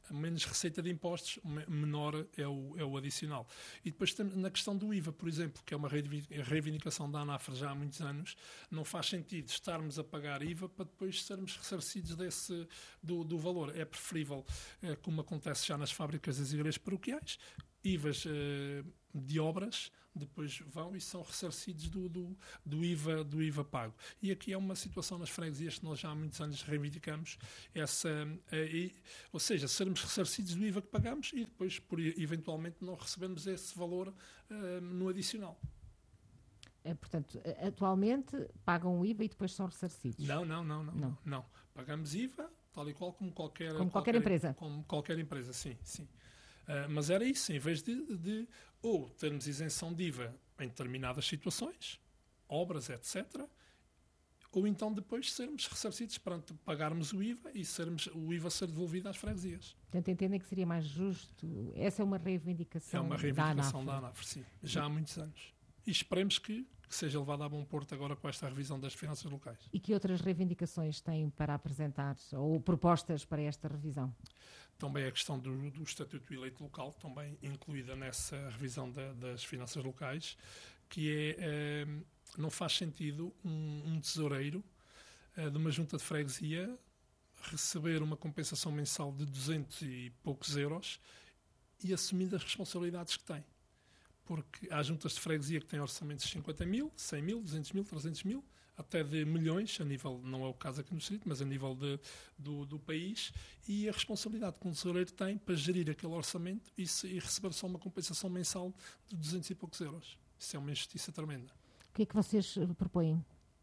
menos receita de impostos, menor é o, é o adicional. E depois temos na questão do I V A, por exemplo, que é uma reivindicação da ANAFRA já há muitos anos, não faz sentido estarmos a pagar I V A para depois sermos ressarcidos desse, do, do valor. É preferível, eh, como acontece já nas fábricas das igrejas paroquiais, I V As eh, de obras, depois vão e são ressarcidos do, do, do, I V A, do I V A pago. E aqui é uma situação nas freguesias que nós já há muitos anos reivindicamos, essa, eh, ou seja, sermos ressarcidos do I V A que pagamos e depois, por, eventualmente, não recebemos esse valor eh, no adicional. É, portanto, atualmente pagam o I V A e depois são ressarcidos? Não, não, não, não. Não. não. não. Pagamos I V A, tal e qual como qualquer, como qualquer, qualquer empresa. Como qualquer empresa, sim, sim. Uh, mas era isso, em vez de, de ou termos isenção de I V A em determinadas situações, obras, etcétera, ou então depois sermos ressarcidos, pronto, pagarmos o I V A e sermos, o I V A ser devolvido às freguesias. Portanto, entendem que seria mais justo? Essa é uma reivindicação, é uma reivindicação da ANAFRA, da ANAFRA, sim, já há muitos anos. E esperemos que, que seja levado a bom porto agora com esta revisão das finanças locais. E que outras reivindicações têm para apresentar ou propostas para esta revisão? Também a questão do, do Estatuto do Eleito Local, também incluída nessa revisão da, das finanças locais, que é, eh, não faz sentido um, um tesoureiro eh, de uma junta de freguesia receber uma compensação mensal de duzentos e poucos euros e assumir as responsabilidades que tem. Porque há juntas de freguesia que têm orçamentos de cinquenta mil, cem mil, duzentos mil, trezentos mil, até de milhões, a nível, não é o caso aqui no distrito, mas a nível de, do, do país, e a responsabilidade que um tesoureiro tem para gerir aquele orçamento e, se, e receber só uma compensação mensal de duzentos e poucos euros. Isso é uma injustiça tremenda. O que é que vocês propõem?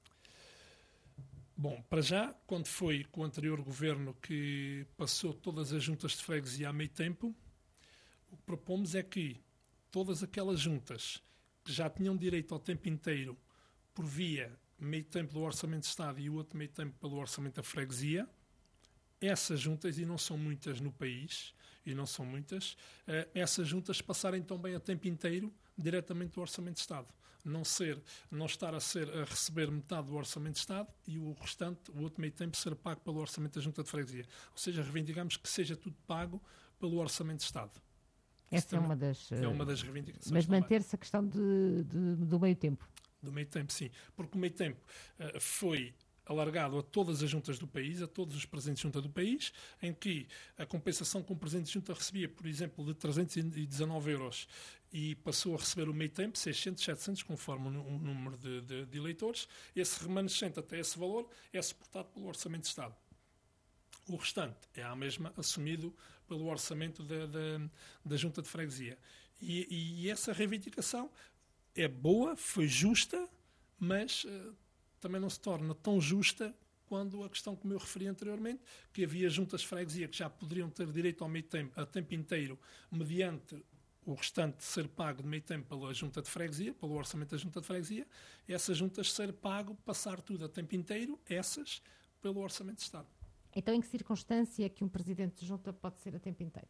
Bom, para já, quando foi com o anterior governo que passou todas as juntas de freguesia a meio tempo, o que propomos é que todas aquelas juntas que já tinham direito ao tempo inteiro por via meio tempo do Orçamento de Estado e o outro meio tempo pelo Orçamento da Freguesia, essas juntas, e não são muitas no país, e não são muitas, essas juntas passarem também a tempo inteiro diretamente do Orçamento de Estado. Não, ser, não estar a, ser, a receber metade do Orçamento de Estado e o restante, o outro meio tempo, ser pago pelo Orçamento da Junta de Freguesia. Ou seja, reivindicamos que seja tudo pago pelo Orçamento de Estado. Essa é uma das, é uma das reivindicações. Mas manter-se a questão de, de, do meio tempo. Do meio tempo, sim. Porque o meio tempo uh, foi alargado a todas as juntas do país, a todos os presidentes de junta do país, em que a compensação que um presidente de junta recebia, por exemplo, de trezentos e dezanove euros e passou a receber o meio tempo, seiscentos, setecentos, conforme o, o número de, de, de eleitores, esse remanescente até esse valor é suportado pelo Orçamento de Estado. O restante é à mesma assumido pelo orçamento da, da, da junta de freguesia. E, e essa reivindicação é boa, foi justa, mas uh, também não se torna tão justa quando a questão que eu referi anteriormente, que havia juntas de freguesia que já poderiam ter direito ao meio tempo, a tempo inteiro, mediante o restante ser pago de meio tempo pela junta de freguesia, pelo orçamento da junta de freguesia, essas juntas ser pago, passar tudo a tempo inteiro, essas, pelo orçamento de Estado. Então, em que circunstância é que um presidente de junta pode ser a tempo inteiro?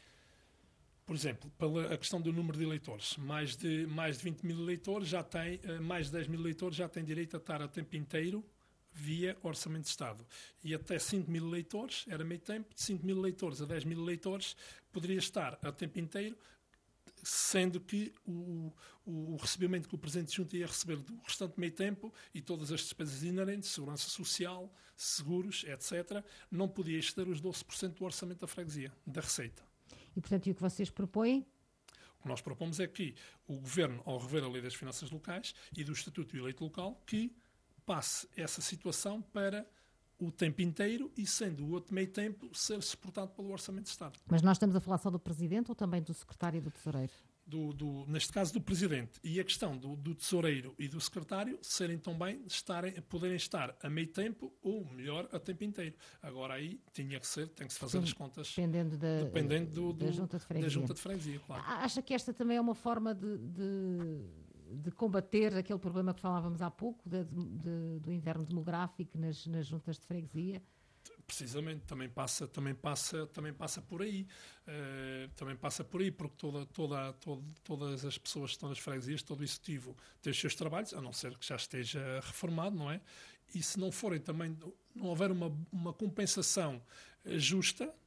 Por exemplo, pela a questão do número de eleitores. Mais de, mais de vinte mil eleitores já têm, mais de dez mil eleitores já têm direito a estar a tempo inteiro via Orçamento de Estado. E até cinco mil eleitores, era meio tempo, de cinco mil eleitores a dez mil eleitores, poderia estar a tempo inteiro, sendo que o, o, o recebimento que o Presidente de Junta ia receber do restante meio tempo e todas as despesas inerentes, segurança social, seguros, etcétera, não podia exceder os doze por cento do orçamento da freguesia, da receita. E, portanto, e o que vocês propõem? O que nós propomos é que o Governo, ao rever a Lei das Finanças Locais e do Estatuto do Eleito Local, que passe essa situação para o tempo inteiro e, sendo o outro meio tempo, ser suportado pelo Orçamento de Estado. Mas nós estamos a falar só do Presidente ou também do Secretário e do Tesoureiro? Do, do, neste caso do Presidente. E a questão do, do Tesoureiro e do Secretário serem também, estarem, poderem estar a meio tempo ou, melhor, a tempo inteiro. Agora aí tinha que ser, tem que se fazer Sim, as contas dependendo da, dependendo do, do, da, junta de freguesia. da junta de freguesia. Claro. Acha que esta também é uma forma de, de, de combater aquele problema que falávamos há pouco, de, de, do inverno demográfico nas, nas juntas de freguesia? Precisamente, também passa, também passa, também passa por aí. Uh, também passa por aí, porque toda, toda, toda, todas as pessoas que estão nas freguesias, todo o executivo tem os seus trabalhos, a não ser que já esteja reformado, não é? E se não forem também, não houver uma, uma compensação justa,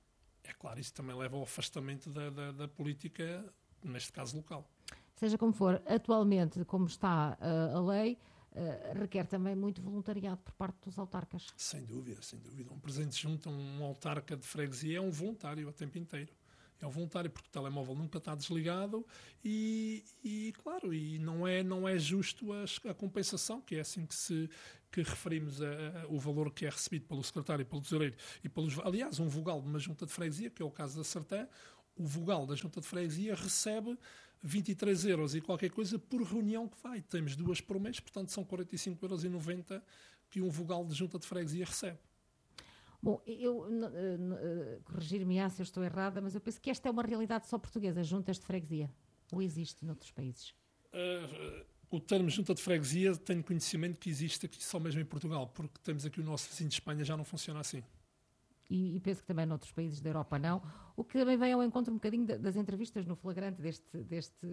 é claro, isso também leva ao afastamento da, da, da política, neste caso local. Seja como for, atualmente, como está uh, a lei, uh, requer também muito voluntariado por parte dos autarcas. Sem dúvida, sem dúvida. Um presidente junto a um autarca de freguesia é um voluntário o tempo inteiro. É um voluntário porque o telemóvel nunca está desligado e, e claro, e não é, não é justo a, a compensação, que é assim que se que referimos a, a, o valor que é recebido pelo secretário, pelo tesoureiro e pelos... Aliás, um vogal de uma junta de freguesia, que é o caso da Sertã, o vogal da junta de freguesia recebe vinte e três euros e qualquer coisa por reunião que vai. Temos duas por mês, portanto são quarenta e cinco euros e noventa que um vogal de junta de freguesia recebe. Bom, eu uh, uh, corrigir-me-á se eu estou errada, mas eu penso que esta é uma realidade só portuguesa, juntas de freguesia. Ou existe noutros países? Uh, o termo junta de freguesia tenho conhecimento que existe aqui só mesmo em Portugal, porque temos aqui o nosso vizinho de Espanha, já não funciona assim. E, e penso que também noutros países da Europa não. O que também vem ao encontro um bocadinho das entrevistas no flagrante deste, deste,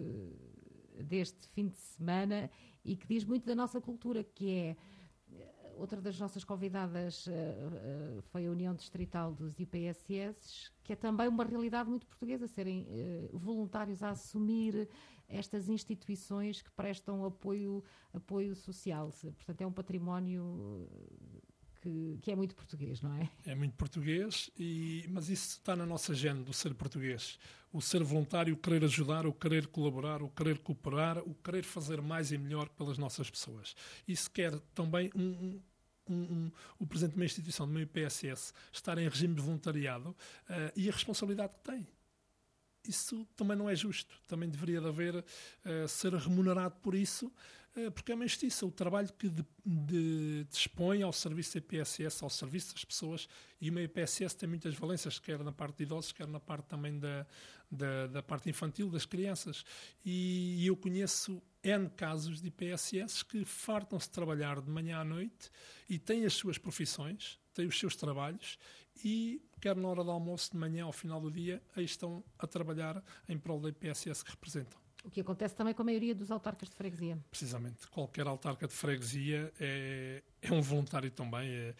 deste fim de semana e que diz muito da nossa cultura, que é... Outra das nossas convidadas uh, uh, foi a União Distrital dos I P S S, que é também uma realidade muito portuguesa, serem uh, voluntários a assumir estas instituições que prestam apoio, apoio social. Portanto, é um património que, que é muito português, não é? É muito português, e, mas isso está na nossa gene do ser português. O ser voluntário, o querer ajudar, o querer colaborar, o querer cooperar, o querer fazer mais e melhor pelas nossas pessoas. Isso quer também um, um, um, um, o presidente de uma instituição, de uma I P S S, estar em regime de voluntariado uh, e a responsabilidade que tem. Isso também não é justo. Também deveria de haver uh, ser remunerado por isso, uh, porque é uma injustiça. O trabalho que de, de, dispõe ao serviço da I P S S, ao serviço das pessoas, e uma I P S S tem muitas valências, quer na parte de idosos, quer na parte também da, da, da parte infantil, das crianças. E, e eu conheço N casos de I P S S que fartam-se de trabalhar de manhã à noite e têm as suas profissões, têm os seus trabalhos, e quer na hora do almoço, de manhã, ao final do dia, aí estão a trabalhar em prol da I P S S que representam. O que acontece também com a maioria dos autarcas de freguesia. Precisamente. Qualquer autarca de freguesia é, é um voluntário também. É,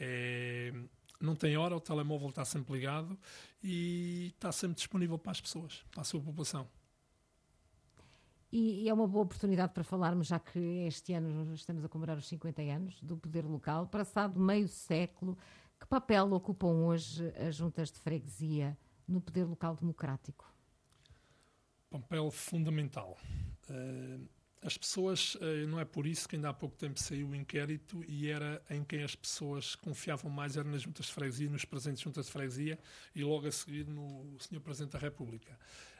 é, não tem hora, o telemóvel está sempre ligado e está sempre disponível para as pessoas, para a sua população. E, e é uma boa oportunidade para falarmos, já que este ano estamos a comemorar os cinquenta anos do poder local, passado meio século. Que papel ocupam hoje as juntas de freguesia no poder local democrático? Papel fundamental. Uh, as pessoas, uh, não é por isso que ainda há pouco tempo saiu o inquérito e era em quem as pessoas confiavam mais, era nas juntas de freguesia, nos presentes juntas de freguesia e logo a seguir no senhor Presidente da República.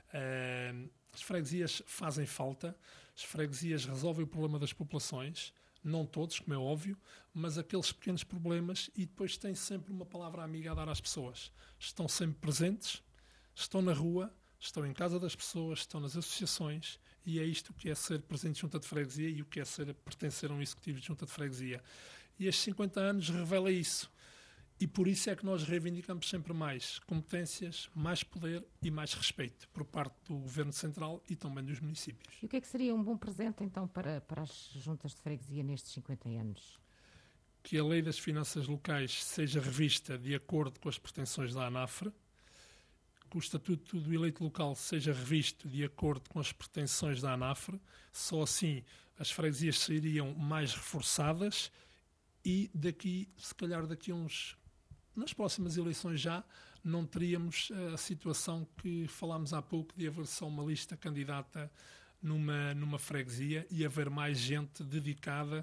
Uh, as freguesias fazem falta, as freguesias resolvem o problema das populações, não todos, como é óbvio, mas aqueles pequenos problemas, e depois têm sempre uma palavra amiga a dar às pessoas. Estão sempre presentes, estão na rua, estão em casa das pessoas, estão nas associações, e é isto que é ser presidente de junta de freguesia e o que é ser, pertencer a um executivo de junta de freguesia. E estes cinquenta anos revela isso. E por isso é que nós reivindicamos sempre mais competências, mais poder e mais respeito por parte do Governo Central e também dos municípios. E o que é que seria um bom presente, então, para, para as juntas de freguesia nestes cinquenta anos? Que a Lei das Finanças Locais seja revista de acordo com as pretensões da ANAFRE, que o Estatuto do Eleito Local seja revisto de acordo com as pretensões da ANAFRE, só assim as freguesias seriam mais reforçadas e daqui, se calhar daqui a uns... nas próximas eleições já não teríamos a situação que falámos há pouco de haver só uma lista candidata numa, numa freguesia e haver mais gente dedicada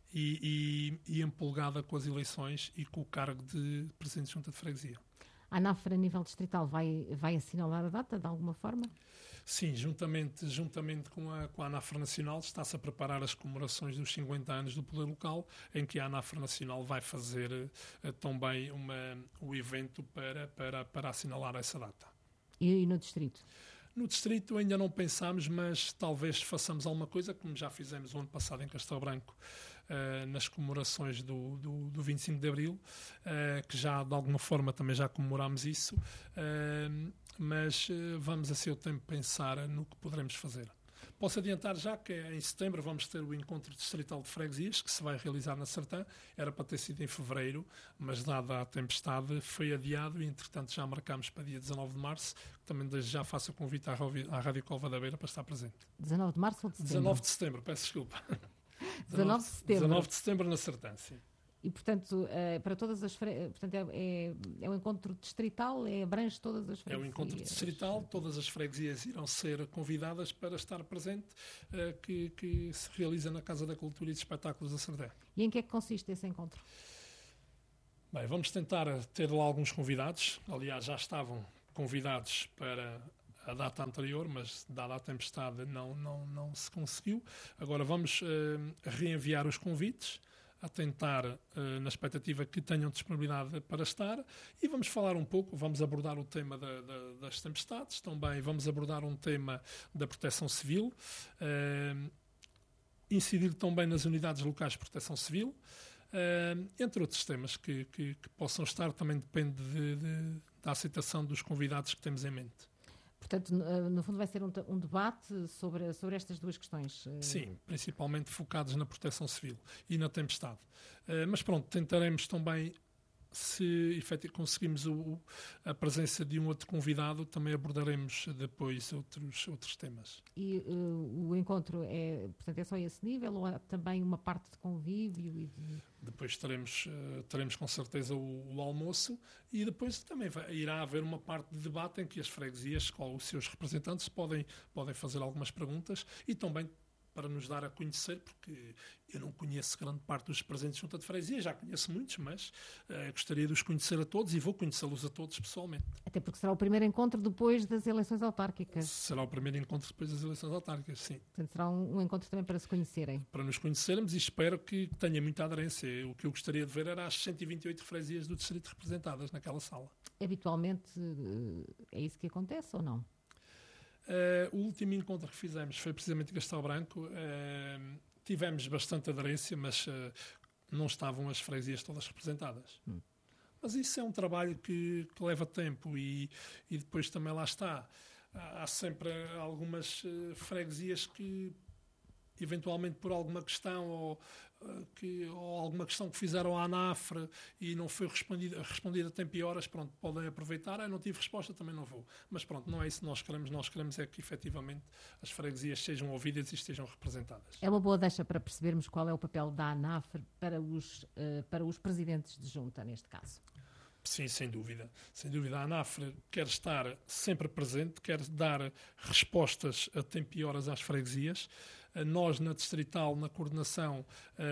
e, e, e empolgada com as eleições e com o cargo de Presidente de Junta de Freguesia. A ANAFRE, a nível distrital, vai, vai assinalar a data de alguma forma? Sim, juntamente, juntamente com a, com a ANAFRE Nacional, está-se a preparar as comemorações dos cinquenta anos do poder local, em que a ANAFRE Nacional vai fazer uh, também uma, o evento para, para, para assinalar essa data. E, e no distrito? No distrito ainda não pensámos, mas talvez façamos alguma coisa, como já fizemos o ano passado em Castelo Branco, uh, nas comemorações do, do, do vinte e cinco de Abril, uh, que já de alguma forma também já comemorámos isso, uh, mas uh, vamos a seu tempo pensar no que poderemos fazer. Posso adiantar já que em setembro vamos ter o encontro distrital de freguesias, que se vai realizar na Sertã. Era para ter sido em fevereiro, mas dada a tempestade foi adiado e, entretanto, já marcámos para dia dezanove de março. Também desde já faço o convite à Rádio Cova da Beira para estar presente. dezanove de março ou de setembro? dezanove de setembro, peço desculpa. dezanove de setembro. dezanove de setembro na Sertã, sim. E, portanto, uh, para todas as fre... portanto, é, é, é um encontro distrital, é, abrange todas as freguesias? É um encontro distrital, todas as freguesias irão ser convidadas para estar presente, uh, que, que se realiza na Casa da Cultura e dos Espetáculos da Sardé. E em que é que consiste esse encontro? Bem, vamos tentar ter lá alguns convidados, aliás, já estavam convidados para a data anterior, mas dada a tempestade não, não, não se conseguiu. Agora vamos uh, reenviar os convites, a tentar, uh, na expectativa que tenham disponibilidade para estar, e vamos falar um pouco, vamos abordar o tema da, da, das tempestades, também vamos abordar um tema da proteção civil, uh, incidir também nas unidades locais de proteção civil, uh, entre outros temas que, que, que possam estar, também depende de, de, da aceitação dos convidados que temos em mente. Portanto, no fundo vai ser um, um debate sobre, sobre estas duas questões. Sim, principalmente focados na proteção civil e na tempestade. Uh, mas pronto, tentaremos também, se efetivamente conseguimos o, a presença de um outro convidado, também abordaremos depois outros, outros temas. E uh, o encontro é, portanto, é só esse nível ou há também uma parte de convívio? E de... Depois teremos, uh, teremos com certeza o, o almoço e depois também vai, irá haver uma parte de debate em que as freguesias, com os seus representantes, podem, podem fazer algumas perguntas e também para nos dar a conhecer, porque eu não conheço grande parte dos presentes junto de freguesia, já conheço muitos, mas uh, gostaria de os conhecer a todos e vou conhecê-los a todos pessoalmente. Até porque será o primeiro encontro depois das eleições autárquicas. Será o primeiro encontro depois das eleições autárquicas, sim. Portanto, será um, um encontro também para se conhecerem. Para nos conhecermos e espero que tenha muita aderência. O que eu gostaria de ver era as cento e vinte e oito freguesias do distrito representadas naquela sala. Habitualmente é isso que acontece ou não? Uh, o último encontro que fizemos foi precisamente em Castelo Branco. Uh, tivemos bastante aderência, mas uh, não estavam as freguesias todas representadas. Hum. Mas isso é um trabalho que, que leva tempo e, e depois também lá está. Há sempre algumas uh, freguesias que, eventualmente por alguma questão ou, uh, que, ou alguma questão que fizeram à ANAFRE e não foi respondida, respondida a tempo e horas, pronto, podem aproveitar. Ah, não tive resposta, também não vou. Mas pronto, não é isso que nós queremos. Nós queremos é que efetivamente as freguesias sejam ouvidas e estejam representadas. É uma boa deixa para percebermos qual é o papel da ANAFRE para os, uh, para os presidentes de junta, neste caso. Sim, sem dúvida. Sem dúvida, a ANAFRE quer estar sempre presente, quer dar respostas a tempo e horas às freguesias. Nós, na Distrital, na coordenação,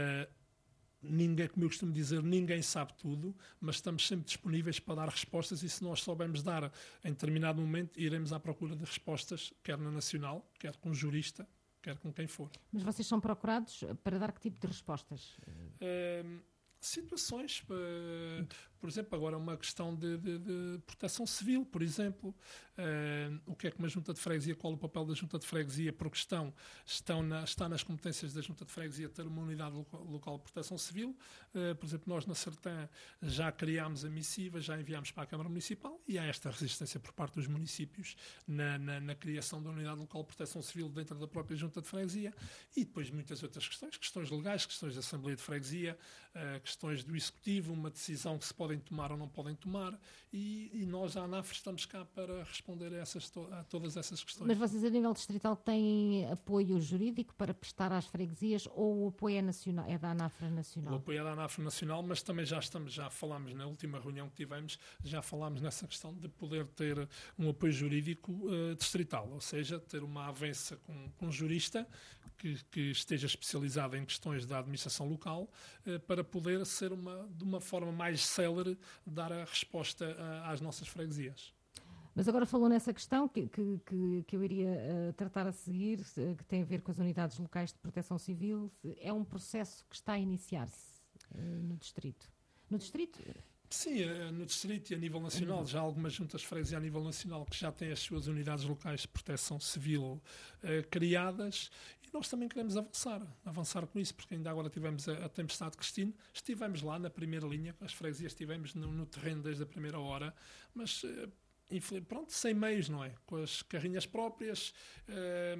ninguém, como eu costumo dizer, ninguém sabe tudo, mas estamos sempre disponíveis para dar respostas e se nós soubermos dar em determinado momento, iremos à procura de respostas, quer na Nacional, quer com jurista, quer com quem for. Mas vocês são procurados para dar que tipo de respostas? Uh, situações, uh, por exemplo, agora uma questão de, de, de proteção civil, por exemplo, uh, o que é que uma junta de freguesia, qual o papel da junta de freguesia, por questão, estão na, está nas competências da junta de freguesia ter uma unidade local, local de proteção civil, uh, por exemplo, nós na Sertã já criámos a missiva, já enviámos para a Câmara Municipal e há esta resistência por parte dos municípios na, na, na criação da unidade local de proteção civil dentro da própria junta de freguesia e depois muitas outras questões, questões legais, questões da Assembleia de Freguesia, uh, questões do Executivo, uma decisão que se podem tomar ou não podem tomar e, e nós, a ANAFRE, estamos cá para responder a, essas, a todas essas questões. Mas vocês, a nível distrital, têm apoio jurídico para prestar às freguesias ou o apoio é, nacional, é da ANAFRE Nacional? O apoio é da ANAFRE Nacional, mas também já estamos, já falámos na última reunião que tivemos, já falámos nessa questão de poder ter um apoio jurídico uh, distrital, ou seja, ter uma avança com, com um jurista que, que esteja especializado em questões da administração local uh, para poder ser uma, de uma forma mais célere dar a resposta uh, às nossas freguesias. Mas agora falou nessa questão que, que, que, que eu iria uh, tratar a seguir, uh, que tem a ver com as unidades locais de proteção civil. É um processo que está a iniciar-se uh, no distrito. No distrito? Sim, no distrito e a nível nacional. Já há algumas juntas de freguesia a nível nacional que já têm as suas unidades locais de proteção civil uh, criadas e nós também queremos avançar, avançar com isso, porque ainda agora tivemos a, a tempestade Cristine, estivemos lá na primeira linha, as freguesias estivemos no, no terreno desde a primeira hora, mas uh, pronto, sem meios, não é? Com as carrinhas próprias, uh,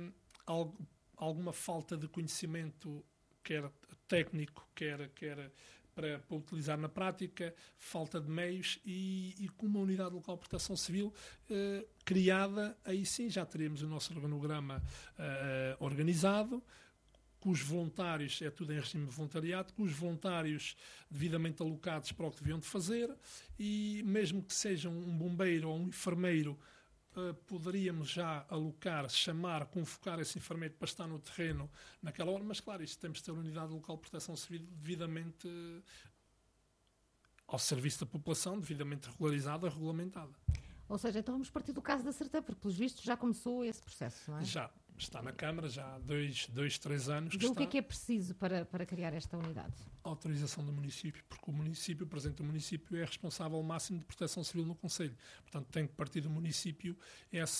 algo, alguma falta de conhecimento, quer técnico, quer, quer para, para utilizar na prática, falta de meios e, e com uma unidade local de proteção civil eh, criada, aí sim já teremos o nosso organograma eh, organizado, com os voluntários, é tudo em regime de voluntariado, com os voluntários devidamente alocados para o que deviam de fazer e mesmo que seja um bombeiro ou um enfermeiro, Uh, poderíamos já alocar, chamar, convocar esse enfermeiro para estar no terreno naquela hora, mas claro, isto temos de ter uma unidade local de proteção civil devidamente uh, ao serviço da população, devidamente regularizada, regulamentada. Ou seja, então vamos partir do caso da Sertã, porque pelos vistos já começou esse processo, não é? Já, está na Câmara, já há dois, dois três anos. Então que o que está... é que é preciso para, para criar esta unidade? A autorização do município, porque o município, o presidente do município, é responsável máximo de proteção civil no Conselho. Portanto, tem que partir do município essa